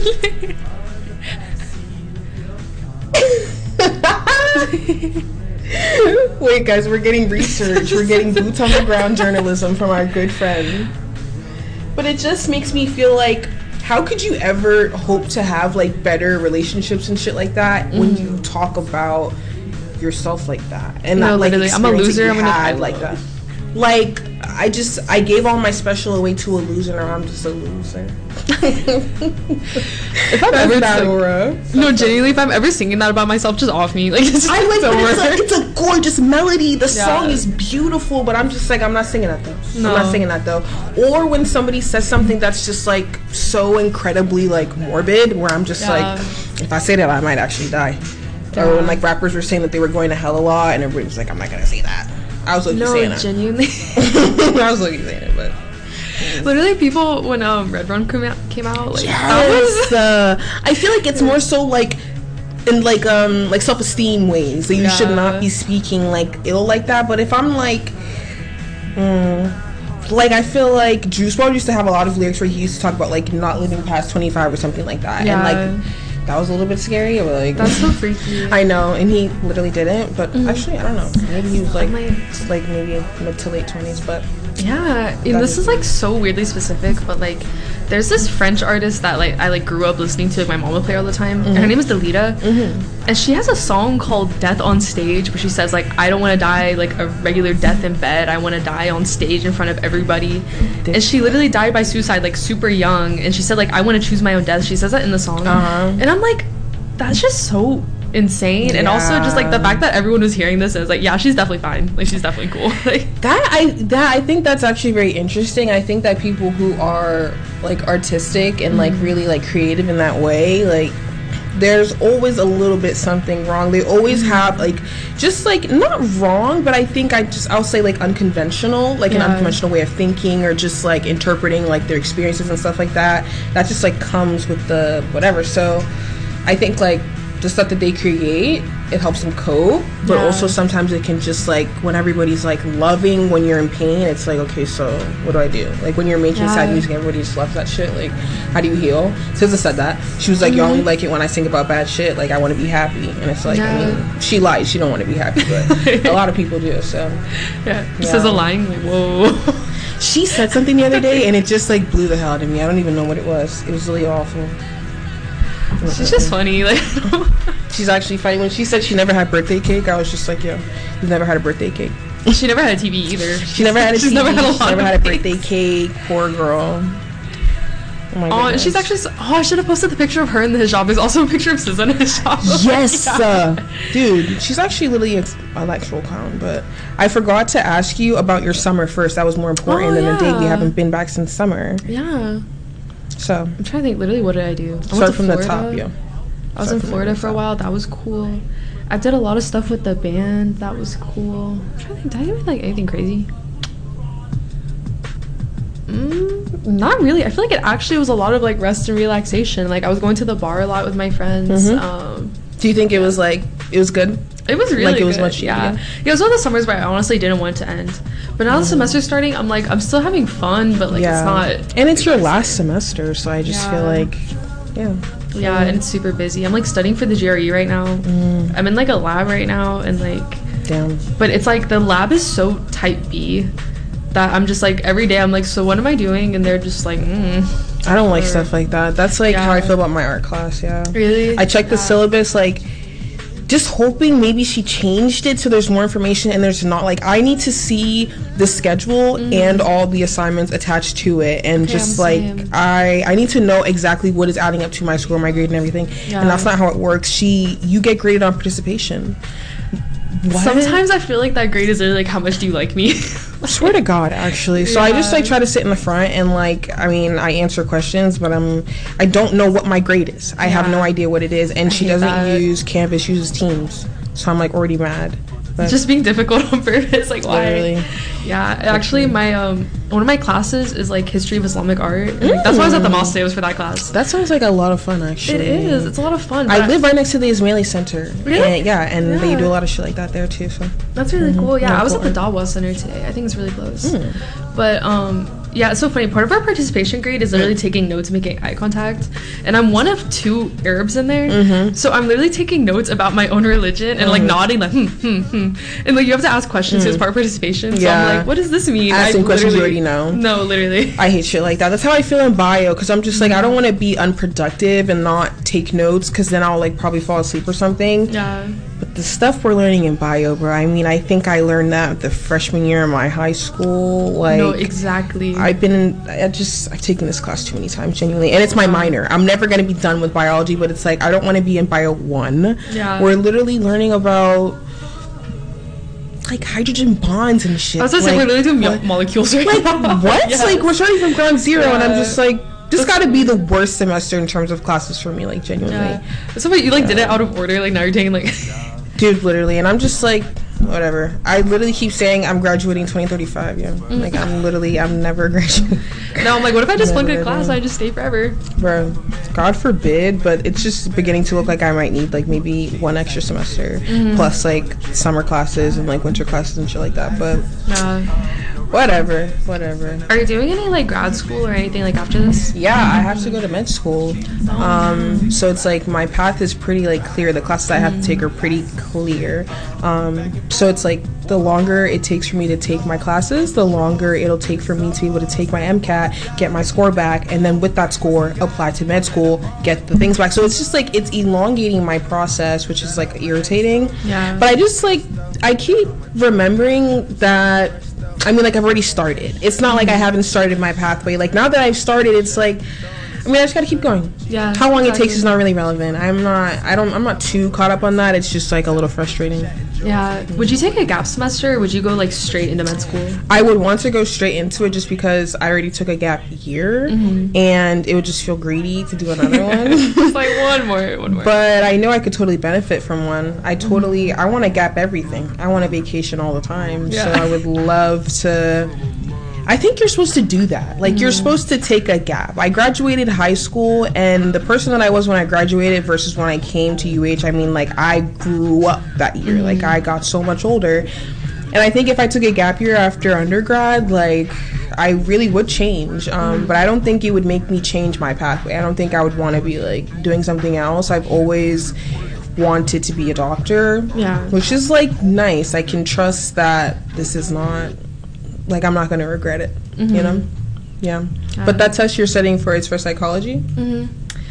Speaker 4: Wait, guys, we're getting research. We're getting boots on the ground journalism from our good friend. But it just makes me feel like, how could you ever hope to have like better relationships and shit like that when you talk about yourself like that and
Speaker 1: No,
Speaker 4: not like
Speaker 1: literally, I'm a
Speaker 4: experience
Speaker 1: loser,
Speaker 4: that you
Speaker 1: I'm gonna-
Speaker 4: had like that? Like I just I gave all my special away to a loser, and I'm just a loser.
Speaker 1: If I'm
Speaker 4: That's
Speaker 1: ever
Speaker 4: bad,
Speaker 1: like,
Speaker 4: Aura.
Speaker 1: no, genuinely, if I'm ever singing that about myself, just off me. Like it's,
Speaker 4: I like
Speaker 1: it's
Speaker 4: but
Speaker 1: over.
Speaker 4: it's, a, it's a gorgeous melody. The
Speaker 1: Yeah.
Speaker 4: song is beautiful, but I'm just like I'm not singing that though.
Speaker 1: No.
Speaker 4: I'm not singing that though. Or when somebody says something that's just like so incredibly like morbid, where I'm just
Speaker 1: Yeah.
Speaker 4: like, if I say that, I might actually die.
Speaker 1: Yeah.
Speaker 4: Or when like rappers were saying that they were going to hell a lot, and everybody was like, I'm not gonna say that. I was like,
Speaker 1: No,
Speaker 4: saying it.
Speaker 1: genuinely.
Speaker 4: I was like, saying it, but
Speaker 1: Literally, people when um Red Rum came out, came out like that
Speaker 4: yes,
Speaker 1: was
Speaker 4: uh, I feel like it's more so like in like um like self-esteem ways that you should
Speaker 1: Yeah.
Speaker 4: not be speaking like ill like that. But if I'm like mm, like I feel like Juice world used to have a lot of lyrics where he used to talk about like not living past twenty-five or something like that,
Speaker 1: Yeah.
Speaker 4: and like that was a little bit scary, but like
Speaker 1: that's so freaky.
Speaker 4: I know, and he literally didn't, but actually I don't know, maybe he was like
Speaker 1: I'm like-
Speaker 4: like maybe mid to late twenties, but
Speaker 1: Yeah, and this is like so weirdly specific, but like there's this French artist that like I like grew up listening to. Like, my mom would play all the time, and her name is Delita, and she has a song called "Death on Stage" where she says like I don't want to die like a regular death in bed. I want to die on stage in front of everybody. And she literally died by suicide like super young, and she said like I want to choose my own death. She says that in the song,
Speaker 4: Uh-huh.
Speaker 1: and I'm like, that's just so insane. And also just like the
Speaker 4: Yeah.
Speaker 1: fact that everyone was hearing this and is like, yeah, she's definitely fine. Like she's definitely cool. Like
Speaker 4: That I that I think that's actually very interesting. I think that people who are like artistic and like really like creative in that way, like there's always a little bit something wrong. They always have like just like not wrong, but I think I just I'll say like unconventional, like an
Speaker 1: Yeah.
Speaker 4: unconventional way of thinking or just like interpreting like their experiences and stuff like that. That just like comes with the whatever. So I think like the stuff that they create, it helps them cope, but
Speaker 1: Yeah.
Speaker 4: also sometimes it can just like when everybody's like loving when you're in pain, it's like, okay, so what do I do? Like when you're making
Speaker 1: Yeah.
Speaker 4: sad music, everybody just loves that shit. Like, how do you heal? S Z A said that. She was like, you only like it when I sing about bad shit. Like I want to be happy, and it's like, I
Speaker 1: Yeah.
Speaker 4: mean, she lies. She don't want to be happy, but a lot of people do. So
Speaker 1: yeah,
Speaker 4: Yeah.
Speaker 1: says a lying like whoa.
Speaker 4: she said something the other day, and it just like blew the hell out of me. I don't even know what it was. It was really awful.
Speaker 1: She's just funny. Like
Speaker 4: She's actually funny. When she said she never had birthday cake, I was just like, yo, you've never had a birthday cake.
Speaker 1: she never had a T V either.
Speaker 4: She never had a
Speaker 1: She's
Speaker 4: T V.
Speaker 1: never had a
Speaker 4: She
Speaker 1: lot
Speaker 4: never
Speaker 1: of
Speaker 4: had a
Speaker 1: things.
Speaker 4: birthday cake. Poor girl. Oh my
Speaker 1: Oh,
Speaker 4: goodness.
Speaker 1: and she's actually. So, oh, I should have posted the picture of her in the hijab. There's also a picture of S Z A in the hijab.
Speaker 4: Yes, uh, dude. She's actually literally an actual clown. But I forgot to ask you about your summer first. That was more important
Speaker 1: Oh,
Speaker 4: than the date. We
Speaker 1: yeah.
Speaker 4: haven't been back since summer.
Speaker 1: Yeah,
Speaker 4: So
Speaker 1: I'm trying to think. Literally, what did I do? I went
Speaker 4: start
Speaker 1: to
Speaker 4: from the
Speaker 1: Florida.
Speaker 4: top, yeah.
Speaker 1: I was
Speaker 4: Start
Speaker 1: in
Speaker 4: from
Speaker 1: Florida
Speaker 4: the
Speaker 1: for a
Speaker 4: top.
Speaker 1: while. That was cool. I did a lot of stuff with the band. That was cool. I'm trying to think. Did I do like anything crazy? Mm, not really. I feel like it actually was a lot of like rest and relaxation. Like I was going to the bar a lot with my friends.
Speaker 4: Mhm.
Speaker 1: Um,
Speaker 4: Do you think it was like it was good?
Speaker 1: It was really
Speaker 4: Like, it was
Speaker 1: good.
Speaker 4: much-
Speaker 1: yeah.
Speaker 4: yeah.
Speaker 1: yeah. It was one of the summers where I honestly didn't want it to end. But now the semester's starting, I'm like, I'm still having fun, but like it's not.
Speaker 4: And it's your last semester, so I just feel
Speaker 1: Yeah.
Speaker 4: like, yeah.
Speaker 1: Yeah, and it's super busy. I'm like studying for the G R E right now.
Speaker 4: Mm.
Speaker 1: I'm in like a lab right now, and like,
Speaker 4: Damn.
Speaker 1: but it's like the lab is so type B that I'm just like every day I'm like, so what am I doing? And they're just like, mm.
Speaker 4: I don't like
Speaker 1: Or-
Speaker 4: stuff like that. That's like how I
Speaker 1: Yeah.
Speaker 4: feel about my art class. Yeah.
Speaker 1: Really?
Speaker 4: I checked the
Speaker 1: Yeah.
Speaker 4: syllabus, like, just hoping maybe she changed it so there's more information and there's not. Like, I need to see the schedule and all the assignments attached to it, and
Speaker 1: Okay,
Speaker 4: just
Speaker 1: I'm
Speaker 4: like
Speaker 1: same.
Speaker 4: I I need to know exactly what is adding up to my score, my grade, and everything.
Speaker 1: Yeah.
Speaker 4: And that's not how it works. She you get graded on participation. What?
Speaker 1: Sometimes I feel like that grade is really like, how much do you like me?
Speaker 4: I swear to God, actually. So
Speaker 1: yeah.
Speaker 4: I just like try to sit in the front and like, I mean, I answer questions, but I'm, I don't know what my grade is. I yeah. have no idea what it is, and
Speaker 1: I
Speaker 4: she doesn't that. use Canvas, she uses Teams. So I'm like already mad. But
Speaker 1: just being difficult on purpose, like why?
Speaker 4: Literally.
Speaker 1: Yeah, actually, my um, one of my classes is like history of Islamic art. And, like, that's why I was at the mosque today. Was for that class.
Speaker 4: That sounds like a lot of fun, actually.
Speaker 1: It is. It's a lot of fun.
Speaker 4: I live right next to the Ismaili Center.
Speaker 1: Really?
Speaker 4: And, yeah, and
Speaker 1: yeah.
Speaker 4: they do a lot of shit like that there too. So
Speaker 1: that's really mm-hmm. cool. Yeah,
Speaker 4: Very
Speaker 1: I was
Speaker 4: cool.
Speaker 1: at the Dawa Center today. I think it's really close.
Speaker 4: Mm.
Speaker 1: But um. Yeah, it's so funny. Part of our participation grade is literally taking notes, making eye contact. And I'm one of two Arabs in there.
Speaker 4: Mm-hmm.
Speaker 1: So I'm literally taking notes about my own religion and mm-hmm. like nodding like, hmm, hmm, hmm. And like you have to ask questions mm-hmm. as part of participation. So
Speaker 4: yeah.
Speaker 1: I'm like, what does this mean?
Speaker 4: Asking
Speaker 1: I
Speaker 4: questions you already know.
Speaker 1: No, literally.
Speaker 4: I hate shit like that. That's how I feel in bio, because I'm just like, I don't want to be unproductive and not take notes, because then I'll like probably fall asleep or something.
Speaker 1: Yeah.
Speaker 4: But the stuff we're learning in bio, bro, I mean, I think I learned that the freshman year of my high school. Like,
Speaker 1: no, exactly.
Speaker 4: I've been in, I just, I've taken this class too many times, genuinely. And it's my minor. I'm never going to be done with biology, but it's like, I don't want to be in bio one.
Speaker 1: Yeah.
Speaker 4: We're literally learning about, like, hydrogen bonds and shit.
Speaker 1: I was gonna
Speaker 4: like,
Speaker 1: say, we're literally doing
Speaker 4: what?
Speaker 1: molecules right
Speaker 4: like,
Speaker 1: now.
Speaker 4: what?
Speaker 1: Yes.
Speaker 4: Like, we're starting from ground zero,
Speaker 1: yeah.
Speaker 4: and I'm just like, this got to be the worst semester in terms of classes for me, like, genuinely.
Speaker 1: Yeah. So wait, you like yeah. did it out of order, like now you're taking like
Speaker 4: dude, literally, and I'm just like, whatever. I literally keep saying I'm graduating twenty thirty-five, yeah. Mm-hmm. Like, I'm literally, I'm never graduating.
Speaker 1: No, I'm like, what if I just flunk a class and I just stay forever?
Speaker 4: Bro, God forbid, but it's just beginning to look like I might need, like, maybe one extra semester, mm-hmm. plus, like, summer classes and, like, winter classes and shit like that, but
Speaker 1: yeah.
Speaker 4: whatever, whatever.
Speaker 1: Are you doing any, like, grad school or anything, like, after this?
Speaker 4: Yeah, I have to go to med school. Um, so it's, like, my path is pretty, like, clear. The classes I have to take are pretty clear. Um, so it's, like, the longer it takes for me to take my classes, the longer it'll take for me to be able to take my MCAT, get my score back, and then with that score, apply to med school, get the things back. So it's just, like, it's elongating my process, which is, like, irritating.
Speaker 1: Yeah.
Speaker 4: But I just, like, I keep remembering that, I mean, like, I've already started. It's not like I haven't started my pathway. Like, now that I've started, it's like, I mean, I just gotta keep going.
Speaker 1: Yeah.
Speaker 4: How long
Speaker 1: exactly.
Speaker 4: it takes is not really relevant. I'm not, I don't, I'm not too caught up on that. It's just, like, a little frustrating.
Speaker 1: Yeah. Would you take a gap semester, or would you go, like, straight into med school?
Speaker 4: I would want to go straight into it just because I already took a gap year, mm-hmm. and it would just feel greedy to do another one.
Speaker 1: It's like, one more, one more.
Speaker 4: But I know I could totally benefit from one. I totally, mm-hmm. I want to gap everything. I want to vacation all the time. Yeah. So I would love to... I think you're supposed to do that. Like, mm. you're supposed to take a gap. I graduated high school, and the person that I was when I graduated versus when I came to U H, I mean, like, I grew up that year. Mm. Like, I got so much older. And I think if I took a gap year after undergrad, like, I really would change. Um, mm. But I don't think it would make me change my pathway. I don't think I would want to be, like, doing something else. I've always wanted to be a doctor.
Speaker 1: Yeah.
Speaker 4: Which is, like, nice. I can trust that this is not... like, I'm not going to regret it, mm-hmm. you know? Yeah. yeah. But that test you're studying for is for psychology?
Speaker 1: Mm-hmm.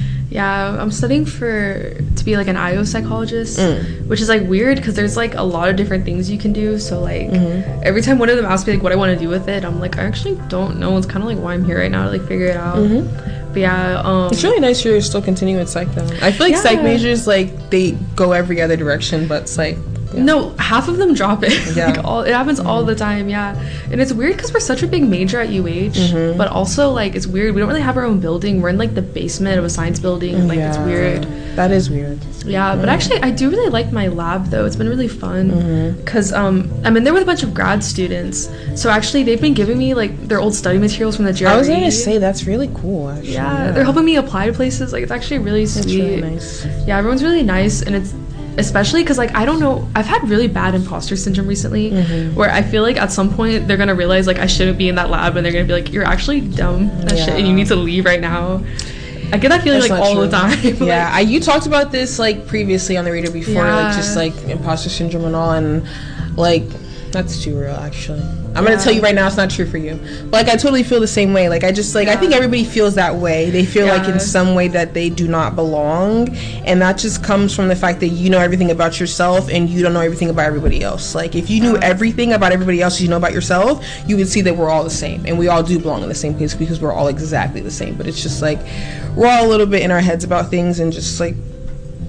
Speaker 1: Yeah, I'm studying for, to be, like, an I O psychologist, mm. which is, like, weird, because there's, like, a lot of different things you can do, so, like, mm-hmm. every time one of them asks me, like, what I want to do with it, I'm like, I actually don't know. It's kind of, like, why I'm here right now, to, like, figure it out. Mm-hmm. But, yeah, um...
Speaker 4: it's really nice you're still continuing with psych, though. I feel like yeah. psych majors, like, they go every other direction, but psych... yeah.
Speaker 1: No, half of them drop it.
Speaker 4: Yeah.
Speaker 1: Like, all, it happens mm-hmm. all the time, yeah. And it's weird because we're such a big major at U H, mm-hmm. but also, like, it's weird. We don't really have our own building. We're in, like, the basement of a science building. And, like,
Speaker 4: yeah.
Speaker 1: it's weird.
Speaker 4: That is weird.
Speaker 1: Yeah, mm-hmm. but actually, I do really like my lab, though. It's been really fun. Because mm-hmm. um, I'm in there with a bunch of grad students. So, actually, they've been giving me, like, their old study materials from the G R E.
Speaker 4: I was going to say, that's really cool, actually.
Speaker 1: Yeah, yeah, they're helping me apply to places. Like, it's actually really sweet.
Speaker 4: It's really nice.
Speaker 1: Yeah, everyone's really nice, and it's... especially because, like, I don't know, I've had really bad imposter syndrome recently, mm-hmm. where I feel like at some point they're gonna realize, like, I shouldn't be in that lab, and they're gonna be like, you're actually dumb as yeah. shit, and you need to leave right now. I get that feeling, That's like, all true. the time.
Speaker 4: Yeah,
Speaker 1: like,
Speaker 4: I, you talked about this, like, previously on the radio before,
Speaker 1: yeah.
Speaker 4: like, just, like, imposter syndrome and all, and, like, that's too real, actually. I'm
Speaker 1: yeah.
Speaker 4: gonna tell you right now, it's not true for you. But, like, I totally feel the same way. Like, I just, like, yeah. I think everybody feels that way. They feel
Speaker 1: yeah.
Speaker 4: like in some way that they do not belong. And that just comes from the fact that you know everything about yourself and you don't know everything about everybody else. Like, if you knew
Speaker 1: yeah.
Speaker 4: everything about everybody else you know about yourself, you would see that we're all the same. And we all do belong in the same place because we're all exactly the same. But it's just, like, we're all a little bit in our heads about things and just, like,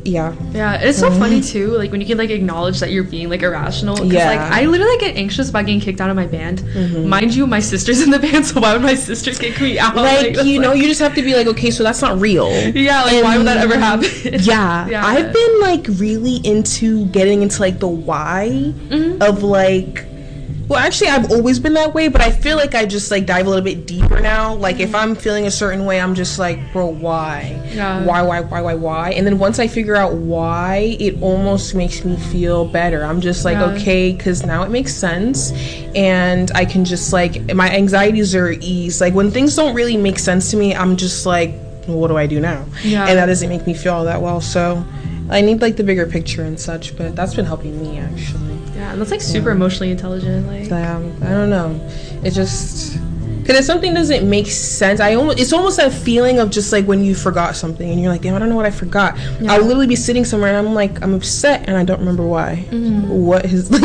Speaker 4: Yeah.
Speaker 1: Yeah, it's so
Speaker 4: Mhm.
Speaker 1: funny too, like when you can like acknowledge that you're being like irrational. 'Cause,
Speaker 4: Yeah.
Speaker 1: like I literally get anxious about getting kicked out of my band.
Speaker 4: Mhm.
Speaker 1: Mind you, my sister's in the band, so why would my sister kick me out?
Speaker 4: Like,
Speaker 1: that's
Speaker 4: you know,
Speaker 1: like-
Speaker 4: you just have to be like, okay, so that's not real.
Speaker 1: Yeah, like why would that ever happen?
Speaker 4: Yeah.
Speaker 1: Yeah.
Speaker 4: I've been like really into getting into like the why
Speaker 1: Mhm.
Speaker 4: of like, well, actually, I've always been that way, but I feel like I just like dive a little bit deeper now. Like, if I'm feeling a certain way, I'm just like, bro, why?
Speaker 1: Yeah.
Speaker 4: Why, why, why, why, why? And then once I figure out why, it almost makes me feel better. I'm just like,
Speaker 1: Yeah.
Speaker 4: okay, because now it makes sense. And I can just like, my anxieties are eased. Like, when things don't really make sense to me, I'm just like, well, what do I do now?
Speaker 1: Yeah.
Speaker 4: And that doesn't make me feel all that well. So I need like the bigger picture and such, but that's been helping me actually.
Speaker 1: Yeah, and that's like super emotionally intelligent. Like
Speaker 4: Um, I don't know. It just, because if something doesn't make sense, I almost it's almost that feeling of just like when you forgot something and you're like, damn, I don't know what I forgot.
Speaker 1: Yeah.
Speaker 4: I'll literally be sitting somewhere and I'm like, I'm upset and I don't remember why.
Speaker 1: Mhm.
Speaker 4: What is like,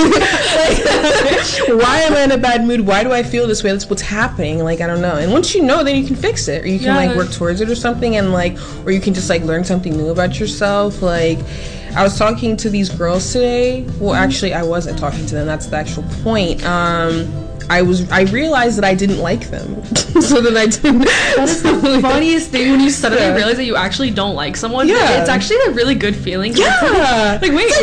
Speaker 4: why am I in a bad mood? Why do I feel this way? That's what's happening. Like, I don't know. And once you know, then you can fix it, or you can
Speaker 1: Yeah.
Speaker 4: like work towards it or something, and like, or you can just like learn something new about yourself. Like, I was talking to these girls today. Well, actually, I wasn't talking to them. That's the actual point. Um, I was. I realized that I didn't like them. So then I didn't.
Speaker 1: that's the funniest thing when you suddenly
Speaker 4: Yeah.
Speaker 1: realize that you actually don't like someone.
Speaker 4: Yeah.
Speaker 1: It's actually a really good feeling.
Speaker 4: Yeah.
Speaker 1: Like wait.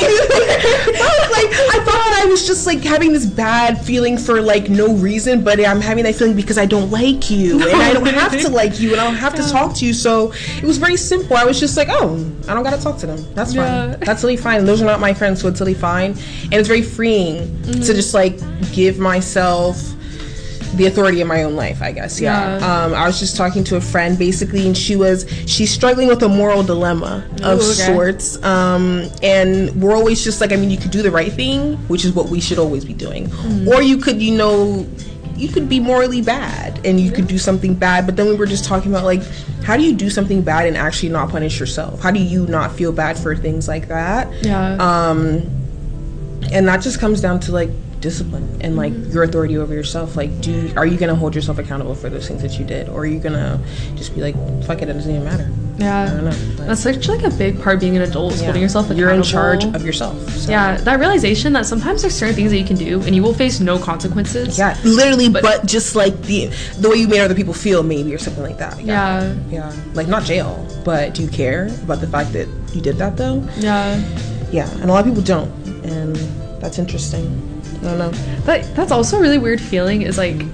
Speaker 4: Like, I thought that I was just like having this bad feeling for like no reason, but I'm having that feeling because I don't like you, and I don't have to like you, and I don't have to talk to you. So it was very simple. I was just like, oh, I don't gotta talk to them. That's fine.
Speaker 1: Yeah.
Speaker 4: That's totally fine. Those are not my friends, so it's totally fine. And it's very freeing
Speaker 1: Mm-hmm.
Speaker 4: to just like give myself the authority in my own life, I guess. Yeah.
Speaker 1: Yeah.
Speaker 4: Um, I was just talking to a friend basically, and she was she's struggling with a moral dilemma of
Speaker 1: Ooh, okay.
Speaker 4: sorts. Um, and we're always just like, I mean, you could do the right thing, which is what we should always be doing,
Speaker 1: Mm.
Speaker 4: or you could, you know, you could be morally bad and you could do something bad. But then we were just talking about like, how do you do something bad and actually not punish yourself? How do you not feel bad for things like that?
Speaker 1: Yeah.
Speaker 4: Um, and that just comes down to like discipline and like your authority over yourself. Like, do you, are you gonna hold yourself accountable for those things that you did, or are you gonna just be like, fuck it, it doesn't even matter?
Speaker 1: Yeah.
Speaker 4: I don't know. Like,
Speaker 1: That's such like a big part of being an adult is
Speaker 4: yeah.
Speaker 1: holding yourself accountable.
Speaker 4: You're in charge of yourself. So.
Speaker 1: Yeah, that realization that sometimes there's certain things that you can do and you will face no consequences.
Speaker 4: Yeah, literally, but,
Speaker 1: But-
Speaker 4: just like the the way you made other people feel, maybe, or something like that.
Speaker 1: Yeah.
Speaker 4: Yeah, like not jail, but do you care about the fact that you did that though?
Speaker 1: Yeah.
Speaker 4: Yeah, and a lot of people don't, and that's interesting. I don't know.
Speaker 1: But that's also a really weird feeling is like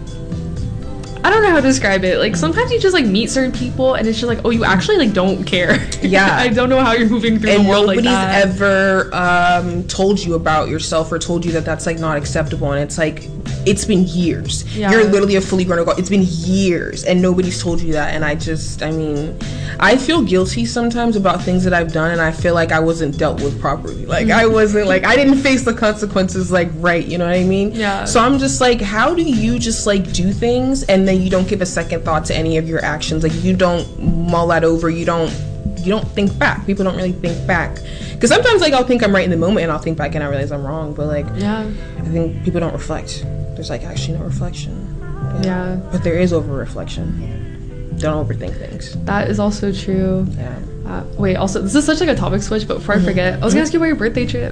Speaker 1: I don't know how to describe it. Like sometimes you just like meet certain people and it's just like, oh, you actually like don't care.
Speaker 4: Yeah.
Speaker 1: I don't know how you're moving through
Speaker 4: And
Speaker 1: the world like
Speaker 4: nobody's
Speaker 1: that.
Speaker 4: ever um, told you about yourself or told you that that's like not acceptable, and it's like it's been years.
Speaker 1: Yeah.
Speaker 4: You're literally a fully grown adult. It's been years, and nobody's told you that. And I just, I mean, I feel guilty sometimes about things that I've done, and I feel like I wasn't dealt with properly. Like I wasn't like I didn't face the consequences like right. You know what I mean?
Speaker 1: Yeah.
Speaker 4: So I'm just like, how do you just like do things and then you don't give a second thought to any of your actions? Like you don't mull that over. You don't. You don't think back. People don't really think back. Because sometimes, like, I'll think I'm right in the moment, and I'll think back and I realize I'm wrong. But like,
Speaker 1: Yeah.
Speaker 4: I think people don't reflect. There's like actually no reflection.
Speaker 1: Yeah.
Speaker 4: But there is over reflection. Don't overthink things.
Speaker 1: That is also true.
Speaker 4: Yeah.
Speaker 1: Uh, wait, also, this is such like a topic switch, but before I forget, I was gonna ask you about your birthday trip.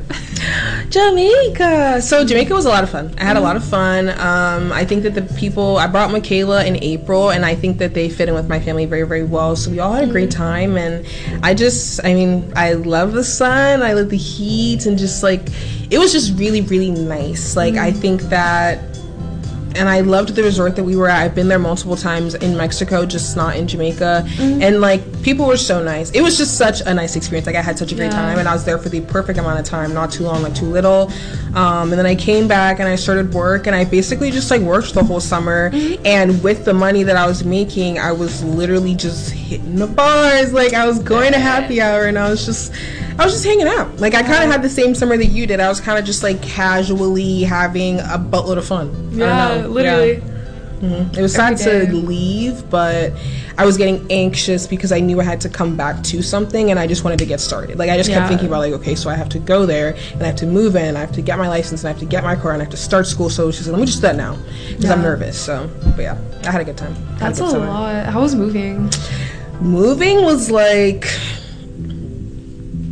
Speaker 4: Jamaica. So Jamaica was a lot of fun. I had a lot of fun. Um, I think that the people, I brought Michaela in April, and I think that they fit in with my family very, very well. So we all had a great time, and I just, I mean, I love the sun. I love the heat, and just like, it was just really, really nice. Like, I think that, and I loved the resort that we were at. I've been there multiple times in Mexico, just not in Jamaica. Mm-hmm. And like, people were so nice. It was just such a nice experience. Like, I had such a great
Speaker 1: Yeah.
Speaker 4: time, and I was there for the perfect amount of time, not too long, not too little. Um, and then I came back and I started work, and I basically just like worked the whole summer. Mm-hmm. And with the money that I was making, I was literally just hitting the bars. Like, I was going to happy hour, and I was just, I was just hanging out. Like, I kind of had the same summer that you did. I was kind of just like casually having a buttload of fun. I
Speaker 1: Yeah,
Speaker 4: don't know.
Speaker 1: literally.
Speaker 4: Yeah. Mm-hmm. It was sad
Speaker 1: Every
Speaker 4: to
Speaker 1: day.
Speaker 4: leave, but I was getting anxious because I knew I had to come back to something, and I just wanted to get started. Like, I just kept
Speaker 1: Yeah.
Speaker 4: thinking about like, okay, so I have to go there, and I have to move in, I have to get my license, and I have to get my car, and I have to start school. So it's just, let me just do that now because I'm
Speaker 1: Yeah.
Speaker 4: nervous. So, but yeah, I had a good time. I had
Speaker 1: That's a
Speaker 4: good summer.
Speaker 1: lot. How was moving?
Speaker 4: Moving was like,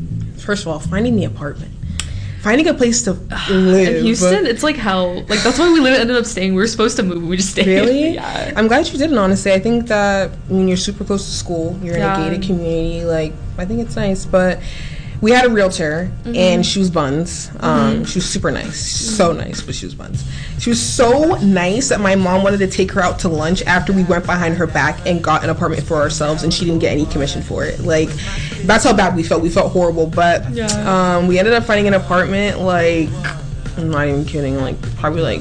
Speaker 4: first of all, finding the apartment. Finding a place to live.
Speaker 1: In Houston, it's like hell. Like, that's why we ended up staying. We were supposed to move, and we just stayed.
Speaker 4: Really?
Speaker 1: Yeah.
Speaker 4: I'm glad you didn't, honestly. I think that when you're super close to school, you're
Speaker 1: yeah.
Speaker 4: in a gated community, like, I think it's nice. But we had a realtor, mm-hmm. and she was buns. Um, mm-hmm. She was super nice. So nice, but she was buns. She was so nice that my mom wanted to take her out to lunch after we went behind her back and got an apartment for ourselves, and she didn't get any commission for it. Like, that's how bad we felt. We felt horrible. But
Speaker 1: yeah.
Speaker 4: um, we ended up finding an apartment, like, I'm not even kidding, like, probably, like,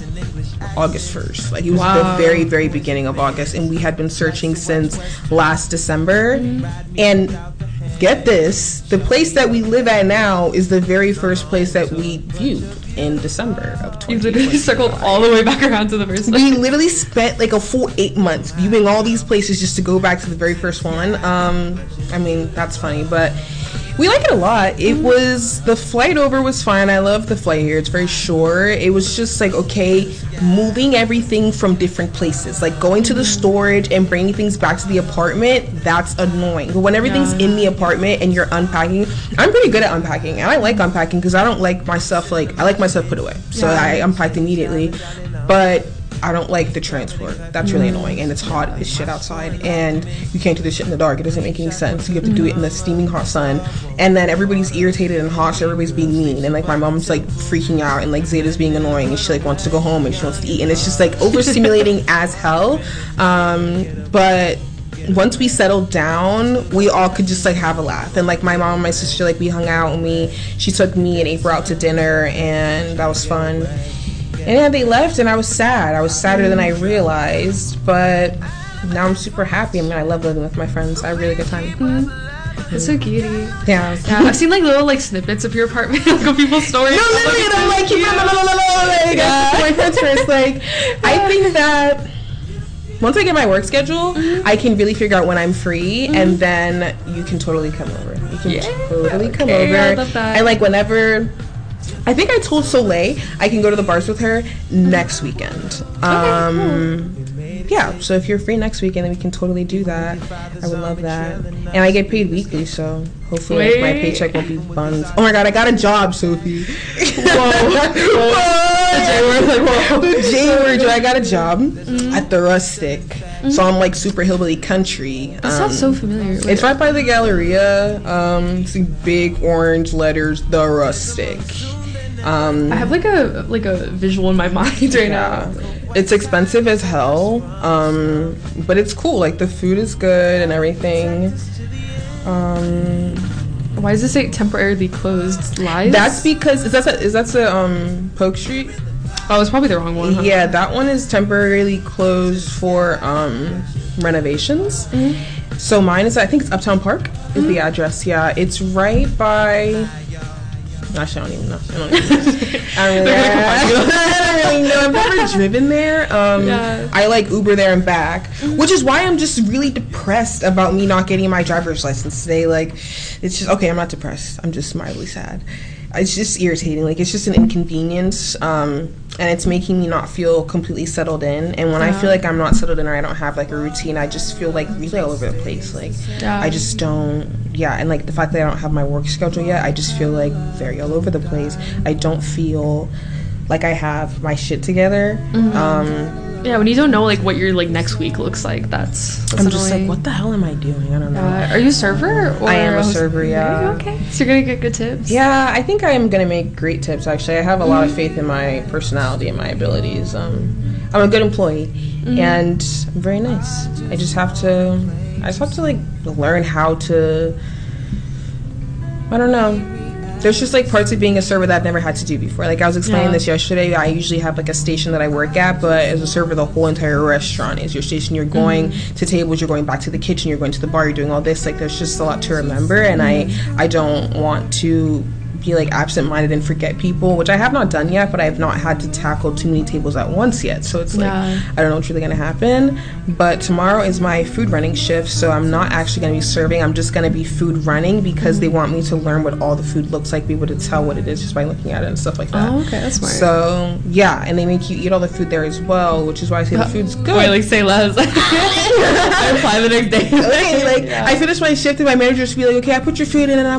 Speaker 4: August first. Like, it was wow. the very, very beginning of August, and we had been searching since last December. Mm-hmm. And get this, the place that we live at now is the very first place that we viewed in December of twenty twenty.
Speaker 1: You literally circled all the way back around to the first one.
Speaker 4: We literally spent like a full eight months viewing all these places just to go back to the very first one. Um, I mean, that's funny, but we like it a lot. It was, the flight over was fine. I love the flight here. It's very short. It was just like, okay, moving everything from different places. Like going to the storage and bringing things back to the apartment, that's annoying. But when everything's yeah. in the apartment and you're unpacking, I'm pretty good at unpacking. And I like unpacking because I don't like my stuff, like, I like my stuff put away. So yeah. I unpacked immediately. But I don't like the transport. That's really annoying, and it's hot as shit outside, and you can't do this shit in the dark. It doesn't make any sense. You have to do it in the steaming hot sun, and then everybody's irritated and hot, so everybody's being mean, and like my mom's like freaking out, and like Zeta's being annoying, and she like wants to go home and she wants to eat, and it's just like overstimulating as hell. Um, but once we settled down, we all could just like have a laugh, and like my mom and my sister, like we hung out, and we she took me and April out to dinner, and that was fun. And yeah, they left, and I was sad. I was sadder than I realized, but now I'm super happy. I mean, I love living with my friends. I have a really good time.
Speaker 1: Mm-hmm. That's so cutie.
Speaker 4: Yeah.
Speaker 1: yeah. I've seen like little like snippets of your apartment, like on people's stories.
Speaker 4: No, literally, and I'm like, no, no, no, no, no, like, yeah. my friends first. Like, I think that once I get my work schedule, mm-hmm. I can really figure out when I'm free, mm-hmm. and then you can totally come over. You can yeah. totally come okay, over.
Speaker 1: I love that.
Speaker 4: And like whenever. I think I told Soleil I can go to the bars with her next weekend. Um, okay, cool. Yeah, so if you're free next weekend, then we can totally do that. I would love that. And I get paid weekly, so hopefully like, my paycheck won't be buns. Oh my god, I got a job, Sophie. Whoa. Whoa. The J word, like, whoa. The J word, I got a job mm-hmm. at the Rustic. Mm-hmm. So I'm like super hillbilly country.
Speaker 1: That um, sounds so familiar.
Speaker 4: It's right by the Galleria. Um, see big orange letters, the Rustic. Um,
Speaker 1: I have like a like a visual in my mind right yeah.
Speaker 4: now. It's expensive as hell, um, but it's cool. Like the food is good and everything. Um,
Speaker 1: Why does it say temporarily closed? Lies?
Speaker 4: That's because is that is that the um, Polk Street?
Speaker 1: Oh, it's probably the wrong one. Huh?
Speaker 4: Yeah, that one is temporarily closed for um, renovations. Mm-hmm. So mine is I think it's Uptown Park is mm-hmm. the address. Yeah, it's right by. Actually, I don't even know. I don't even know. I don't really, I don't really know. I've never driven there. Um, yeah. I like Uber there and back, mm-hmm. which is why I'm just really depressed about me not getting my driver's license today. Like, it's just okay. I'm not depressed. I'm just mildly sad. It's just irritating. Like, it's just an inconvenience, um, and it's making me not feel completely settled in. And when yeah. I feel like I'm not settled in or I don't have like a routine, I just feel like really all over the place. Like, yeah. I just don't. Yeah, and like the fact that I don't have my work schedule yet, I just feel like very all over the place. I don't feel like I have my shit together. Mm-hmm. Um,
Speaker 1: yeah, when you don't know like what your like next week looks like, that's, that's
Speaker 4: I'm
Speaker 1: annoying.
Speaker 4: Just like, what the hell am I doing? I don't know.
Speaker 1: Uh, are you a server? Or
Speaker 4: I am a server. Yeah.
Speaker 1: Okay. So you're gonna get good tips.
Speaker 4: Yeah, I think I am gonna make great tips. Actually, I have a mm-hmm. lot of faith in my personality and my abilities. Um, I'm a good employee, mm-hmm. and I'm very nice. I just have to. I just have to like learn how to. I don't know. There's just like parts of being a server that I've never had to do before. Like I was explaining yeah. this yesterday. I usually have like a station that I work at, but as a server, the whole entire restaurant is your station. You're going mm-hmm. to tables, you're going back to the kitchen, you're going to the bar, you're doing all this. Like there's just a lot to remember, and mm-hmm. I I don't want to be like absent-minded and forget people, which I have not done yet, but I have not had to tackle too many tables at once yet. So it's like yeah. I don't know what's really gonna happen. But tomorrow is my food running shift, so I'm not actually gonna be serving. I'm just gonna be food running because they want me to learn what all the food looks like, be able to tell what it is just by looking at it and stuff like that.
Speaker 1: Oh, okay, that's smart.
Speaker 4: So yeah, and they make you eat all the food there as well, which is why I say the food's good.
Speaker 1: Wait, like say less. I apply the next day.
Speaker 4: Okay, like yeah. I finished my shift and my manager just be like, okay, I put your food in, and I'm like,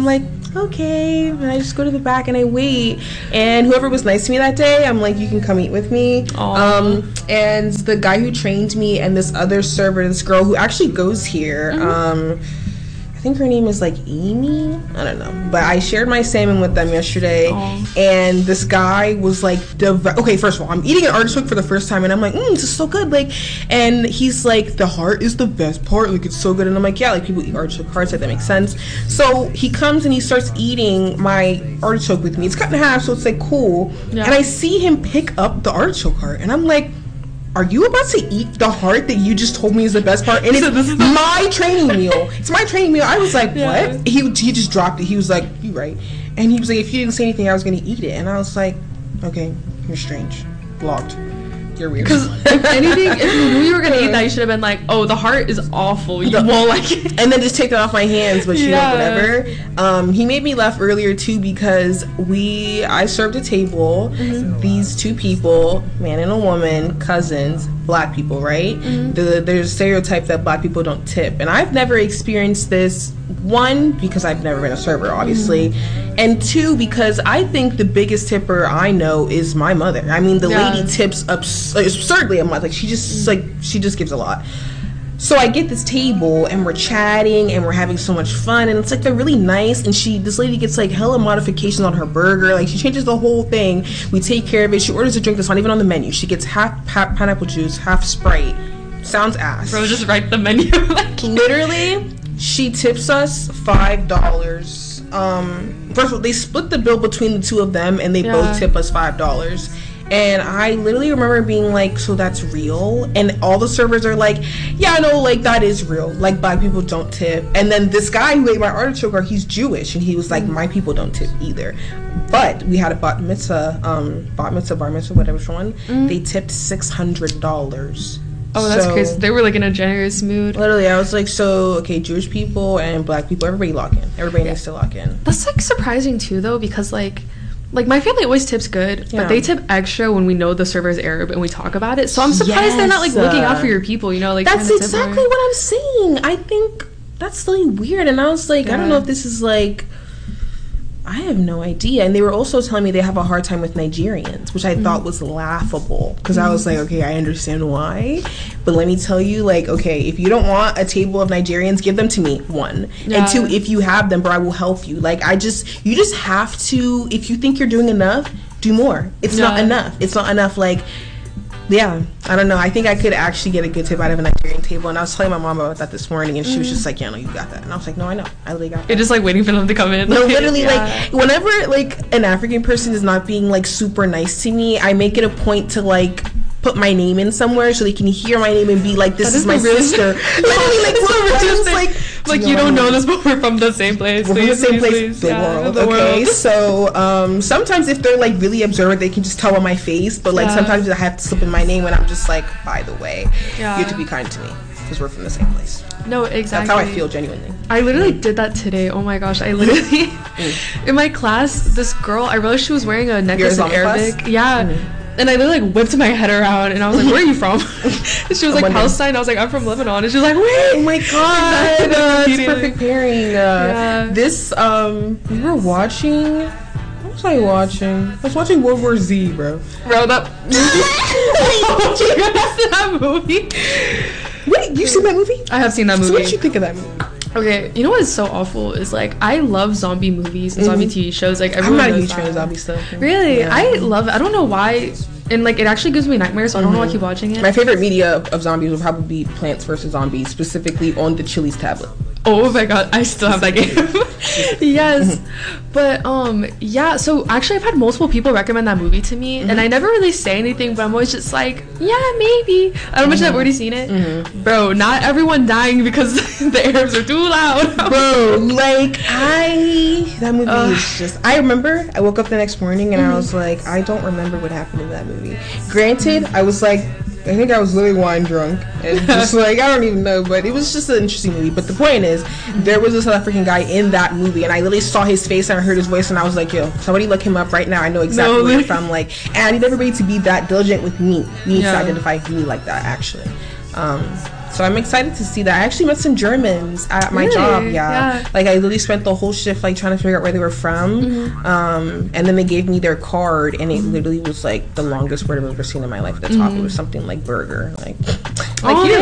Speaker 4: okay. And I just go to the back and I wait. And whoever was nice to me that day, I'm like, you can come eat with me. Um, and the guy who trained me and this other server, this girl who actually goes here, mm-hmm. um, I think her name is like Amy. I don't know. But I shared my salmon with them yesterday. Aww. And this guy was like, div- okay, first of all, I'm eating an artichoke for the first time. And I'm like, mm, this is so good. Like, and he's like, the heart is the best part. Like, it's so good. And I'm like, yeah, like people eat artichoke hearts. Like, that makes sense. So he comes and he starts eating my artichoke with me. It's cut in half, so it's like cool. Yeah. And I see him pick up the artichoke heart. And I'm like, are you about to eat the heart that you just told me is the best part? And it's so this is my training meal. It's my training meal. I was like, yeah. what? He he just dropped it. He was like, you right. And he was like, if you didn't say anything, I was going to eat it. And I was like, okay, you're strange. Blocked. You're weird.
Speaker 1: Because if anything, if you knew you were going to eat that, you should have been like, oh, the heart is awful. You the, won't like it.
Speaker 4: And then just take that off my hands, but you yeah. know, whatever. Um, he made me laugh earlier, too, because we, I served a table. Mm-hmm. These two people, man and a woman, cousins, black people, right? Mm-hmm. The, there's a stereotype that black people don't tip. And I've never experienced this, one, because I've never been a server, obviously. Mm-hmm. And two, because I think the biggest tipper I know is my mother. I mean, the yeah. lady tips abs- absurdly a month. Like, she just, mm-hmm. like, she just gives a lot. So I get this table and we're chatting and we're having so much fun and it's like they're really nice and she this lady gets like hella modifications on her burger, like she changes the whole thing. We take care of it. She orders a drink that's not even on the menu. She gets half pa- pineapple juice, half Sprite. Sounds ass.
Speaker 1: Bro, just write the menu. Like,
Speaker 4: literally, she tips us five dollars. Um, first of all, they split the bill between the two of them and they yeah. both tip us five dollars. And I literally remember being like, so that's real? And all the servers are like, yeah, no, like, that is real. Like, black people don't tip. And then this guy who ate my artichoke, he's Jewish. And he was like, my people don't tip either. But we had a bat mitzvah, um, bat mitzvah, bar mitzvah, whatever one. Mm. They tipped six hundred dollars.
Speaker 1: Oh, that's so crazy. They were, like, in a generous mood.
Speaker 4: Literally, I was like, so, okay, Jewish people and black people, everybody lock in. Everybody yeah. needs to lock in.
Speaker 1: That's, like, surprising, too, though, because, like... Like, my family always tips good, yeah. but they tip extra when we know the server is Arab and we talk about it. So I'm surprised yes. they're not, like, looking out for your people, you know? Like,
Speaker 4: that's exactly what I'm saying. I think that's really weird. And I was like, yeah. I don't know if this is, like... I have no idea. And they were also telling me they have a hard time with Nigerians, which I mm. thought was laughable. Because mm. I was like, okay, I understand why. But let me tell you, like, okay, if you don't want a table of Nigerians, give them to me, one. Yeah. And two, if you have them, bro, I will help you. Like, I just, you just have to, if you think you're doing enough, do more. It's yeah. not enough. It's not enough, like... Yeah, I don't know. I think I could actually get a good tip out of a Nigerian table. And I was telling my mom about that this morning, and she mm. was just like, yeah, no, you got that. And I was like, no, I know. I literally got that.
Speaker 1: You're just, like, waiting for them to come in.
Speaker 4: No, literally, yeah. like, whenever, like, an African person is not being, like, super nice to me, I make it a point to, like... put my name in somewhere so they can hear my name and be like, this is, is my sister. Literally, like, we're friends, like,
Speaker 1: like you, know, don't know this, but we're from the same place.
Speaker 4: We're from the same place, the yeah, world. The okay, world. So um, sometimes if they're like really observant, they can just tell on my face. But like yeah. sometimes I have to slip in my name, and I'm just like, by the way, yeah. you have to be kind to me because we're from the same place.
Speaker 1: No, exactly.
Speaker 4: That's how I feel genuinely.
Speaker 1: I literally did that today. Oh my gosh, I literally mm. in my class, this girl, I realized she was wearing a necklace in Arabic. Class? Yeah. Mm. And I literally like whipped my head around and I was like, where are you from? And she was like, Palestine. I was like, I'm from Lebanon. And she was like, wait.
Speaker 4: Oh my god. Uh, it's perfect pairing. Uh, yeah. This, um, we were watching, what was I watching? I was watching World War Z, bro.
Speaker 1: Bro, that movie. You guys that movie?
Speaker 4: Wait, you've seen that movie?
Speaker 1: I have seen that movie.
Speaker 4: So what did you think of that movie?
Speaker 1: Okay, you know what is so awful is like I love zombie movies and mm-hmm. zombie T V shows. Like everyone
Speaker 4: I'm not a
Speaker 1: huge
Speaker 4: fan of zombie stuff.
Speaker 1: Really,
Speaker 4: yeah.
Speaker 1: I love it. I don't know why, and like it actually gives me nightmares. So I don't mm-hmm. know why I keep watching it.
Speaker 4: My favorite media of, of zombies would probably be Plants versus. Zombies, specifically on the Chili's tablet.
Speaker 1: Oh my god, I still have that game. Yes, but um, yeah. So actually, I've had multiple people recommend that movie to me, mm-hmm. and I never really say anything, but I'm always just like, yeah, maybe. I don't know if I've already seen it, mm-hmm. bro. Not everyone dying because the Arabs are too loud,
Speaker 4: bro. Like I, that movie uh, is just. I remember I woke up the next morning and mm-hmm. I was like, I don't remember what happened in that movie. Granted, I was like. I think I was literally wine drunk and just like I don't even know, but it was just an interesting movie. But the point is, there was a South African guy in that movie, and I literally saw his face and I heard his voice, and I was like, "Yo, somebody look him up right now. I know exactly no, where you're from." Like, and I need everybody to be that diligent with me. You need yeah. to identify me like that, actually. Um, So I'm excited to see that. I actually met some Germans at my
Speaker 1: Really?
Speaker 4: job. Yeah.
Speaker 1: Yeah.
Speaker 4: Like I literally spent the whole shift like trying to figure out where they were from.
Speaker 1: Mm-hmm.
Speaker 4: Um, and then they gave me their card, and it literally was like the longest word I've ever seen in my life. At the top,
Speaker 1: Mm-hmm.
Speaker 4: it was something like burger. Like,
Speaker 1: Oh,
Speaker 4: like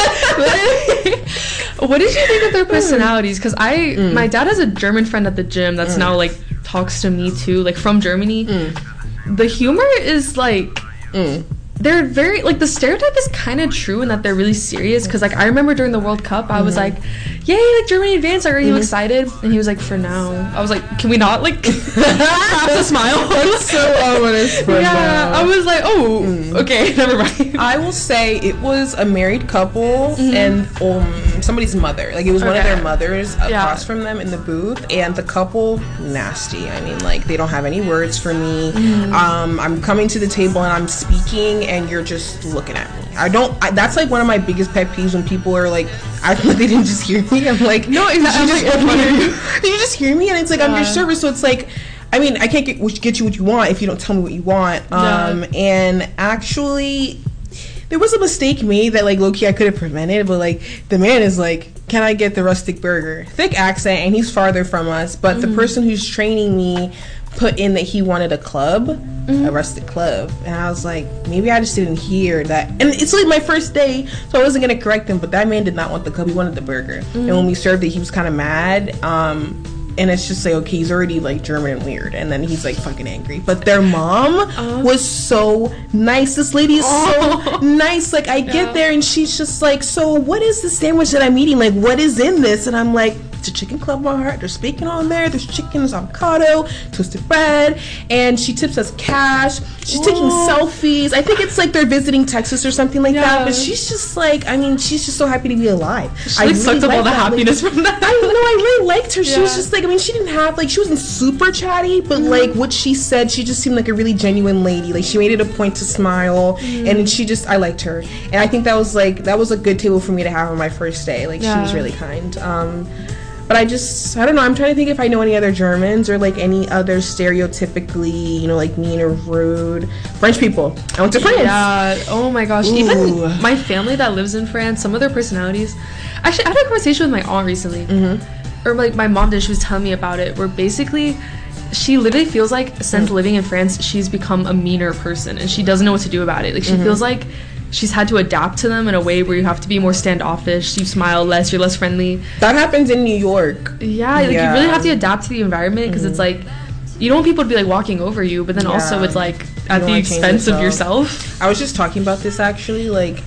Speaker 1: yeah. What did you think of their personalities? Because I,
Speaker 4: Mm.
Speaker 1: my dad has a German friend at the gym that's now like talks to me too, like from Germany.
Speaker 4: Mm.
Speaker 1: The humor is like,
Speaker 4: Mm.
Speaker 1: they're very like the stereotype is kind of true in that they're really serious. Because like I remember during the World Cup, I was
Speaker 4: Mm-hmm.
Speaker 1: like, "Yay! Like Germany advanced! Are you excited?" And he was like, "For now." I was like, "Can we not like have to smile?"
Speaker 4: so ominous. For
Speaker 1: yeah,
Speaker 4: now.
Speaker 1: I was like, "Oh, okay, never mind."
Speaker 4: I will say it was a married couple
Speaker 1: Mm-hmm.
Speaker 4: and um somebody's mother. Like it was one of
Speaker 1: Okay.
Speaker 4: their mothers across
Speaker 1: Yeah.
Speaker 4: from them in the booth, and the couple nasty. I mean, like they don't have any words for me.
Speaker 1: Mm-hmm.
Speaker 4: Um, I'm coming to the table and I'm speaking, and you're just looking at me. I don't. I, that's like one of my biggest pet peeves when people are like, I feel like they didn't just hear me. I'm like,
Speaker 1: No,
Speaker 4: did
Speaker 1: exactly.
Speaker 4: you just
Speaker 1: I'm like,
Speaker 4: hear me? Did you just hear me? And it's like I'm your
Speaker 1: Yeah.
Speaker 4: service, so it's like. I mean, I can't get get you what you want if you don't tell me what you want. Um,
Speaker 1: Yeah.
Speaker 4: and actually, there was a mistake made that like low-key I could have prevented, but like the man is like, can I get the rustic burger? Thick accent, and he's farther from us, but
Speaker 1: Mm-hmm.
Speaker 4: the person who's training me put in that he wanted a club,
Speaker 1: Mm-hmm.
Speaker 4: a rustic club, and I was like, maybe I just didn't hear that. And it's like my first day, so I wasn't gonna correct him, but that man did not want the club, he wanted the burger. And when we served it, he was kind of mad. Um, and it's just like, okay, he's already like German and weird, and then he's like fucking angry. But their mom was so nice. This lady is so nice. Like I get
Speaker 1: Yeah.
Speaker 4: there and she's just like, so what is the sandwich that I'm eating? Like what is in this? And I'm like, it's a chicken club on heart. There's bacon on there. There's chicken, there's avocado, toasted bread, and she tips us cash. She's taking selfies. I think it's like they're visiting Texas or something like that.
Speaker 1: Yeah.
Speaker 4: But she's just like, I mean, she's just so happy to be alive.
Speaker 1: She like sucked up all the
Speaker 4: that lady.
Speaker 1: happiness from that.
Speaker 4: I know, I really liked her. She was
Speaker 1: Yeah.
Speaker 4: just like, I mean, she didn't have, like, she wasn't super chatty, but,
Speaker 1: Mm-hmm.
Speaker 4: like, what she said, she just seemed like a really genuine lady. Like, she made it a point to smile,
Speaker 1: Mm-hmm.
Speaker 4: and she just, I liked her. And I think that was, like, that was a good table for me to have on my first day. Like, she
Speaker 1: Yeah.
Speaker 4: was really kind. Um, but I just, I don't know, I'm trying to think if I know any other Germans or, like, any other stereotypically, you know, like, mean or rude French people. I went to France.
Speaker 1: Yeah. Oh my gosh.
Speaker 4: Ooh.
Speaker 1: Even my family that lives in France, some of their personalities. Actually, I had a conversation with my aunt recently,
Speaker 4: Mm-hmm.
Speaker 1: or like my mom did. She was telling me about it. Where basically, she literally feels like since living in France, she's become a meaner person, and she doesn't know what to do about it. Like she
Speaker 4: Mm-hmm.
Speaker 1: feels like she's had to adapt to them in a way where you have to be more standoffish. You smile less. You're less friendly.
Speaker 4: That happens in New York.
Speaker 1: Yeah. Like
Speaker 4: Yeah.
Speaker 1: you really have to adapt to the environment because it's like. You don't want people to be like walking over you, but then also
Speaker 4: Yeah.
Speaker 1: it's like at
Speaker 4: don't
Speaker 1: the
Speaker 4: wanna change
Speaker 1: expense of
Speaker 4: yourself.
Speaker 1: yourself.
Speaker 4: I was just talking about this actually, like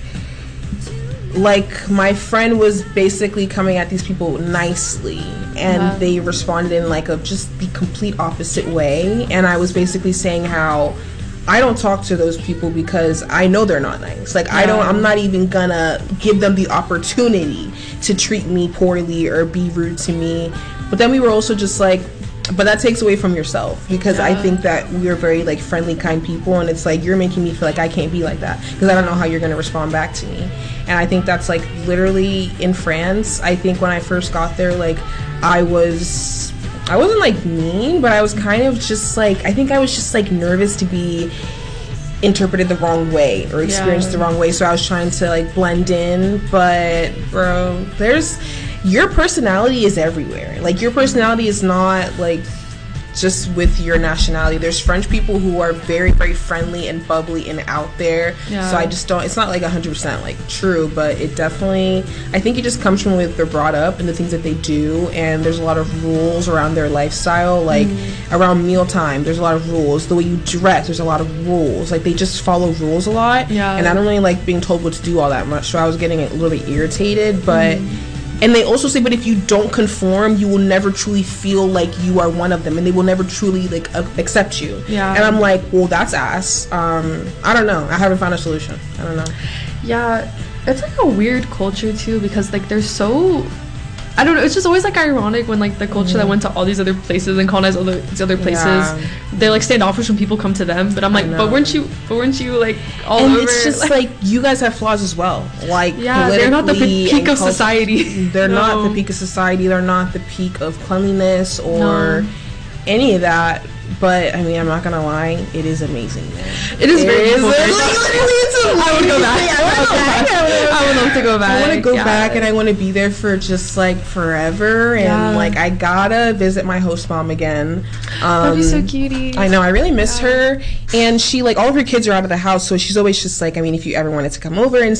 Speaker 4: like my friend was basically coming at these people nicely, and
Speaker 1: Yeah.
Speaker 4: they responded in like a just the complete opposite way. And I was basically saying how I don't talk to those people because I know they're not nice. Like I don't,
Speaker 1: Yeah.
Speaker 4: I'm not even gonna give them the opportunity to treat me poorly or be rude to me. But then we were also just like, but that takes away from yourself, because I
Speaker 1: Yeah.
Speaker 4: think that we are very like friendly, kind people, and it's like you're making me feel like I can't be like that because I don't know how you're gonna respond back to me. And I think that's like literally in France. I think when I first got there, like I was, I wasn't like mean, but I was kind of just like, I think I was just like nervous to be interpreted the wrong way or experienced
Speaker 1: Yeah.
Speaker 4: the wrong way. So I was trying to like blend in, but bro, there's your personality is everywhere. Like your personality is not like just with your nationality. There's French people who are very, very friendly and bubbly and out there.
Speaker 1: Yeah.
Speaker 4: So I just don't, it's not like one hundred percent like true, but it definitely, I think it just comes from the way they're brought up and the things that they do. And there's a lot of rules around their lifestyle, like
Speaker 1: Mm-hmm.
Speaker 4: around mealtime, there's a lot of rules. The way you dress, there's a lot of rules. Like they just follow rules a lot.
Speaker 1: Yeah.
Speaker 4: And I don't really like being told what to do all that much. So I was getting a little bit irritated, but
Speaker 1: Mm-hmm.
Speaker 4: and they also say, but if you don't conform, you will never truly feel like you are one of them, and they will never truly like uh, accept you.
Speaker 1: Yeah.
Speaker 4: And I'm like, well, that's ass. Um, I don't know. I haven't found a solution. I don't know.
Speaker 1: Yeah, it's like a weird culture too because like they're so I don't know, it's just always like ironic when like the culture that went to all these other places and colonized all the, these other places,
Speaker 4: Yeah.
Speaker 1: they're like standoffish when people come to them. But I'm like,
Speaker 4: know.
Speaker 1: but weren't you but weren't you like all
Speaker 4: And
Speaker 1: over?
Speaker 4: it's just like, you guys have flaws as well. Like
Speaker 1: yeah, they're not the
Speaker 4: politically
Speaker 1: peak
Speaker 4: and
Speaker 1: of
Speaker 4: cult-
Speaker 1: society.
Speaker 4: They're not
Speaker 1: No.
Speaker 4: the peak of society. They're not the peak of cleanliness or
Speaker 1: No.
Speaker 4: any of that. But I mean, I'm not gonna lie, it is amazing there.
Speaker 1: It is very
Speaker 4: It is
Speaker 1: beautiful.
Speaker 4: literally, it's amazing.
Speaker 1: I would go back.
Speaker 4: I would back.
Speaker 1: I would love to go back.
Speaker 4: I want to go
Speaker 1: yeah.
Speaker 4: back, and I want to be there for just like forever. And
Speaker 1: yeah.
Speaker 4: like I gotta visit my host mom again. Um,
Speaker 1: That'd be so cutie.
Speaker 4: I know. I really miss
Speaker 1: yeah.
Speaker 4: her, and she like all of her kids are out of the house, so she's always just like, I mean, if you ever wanted to come over and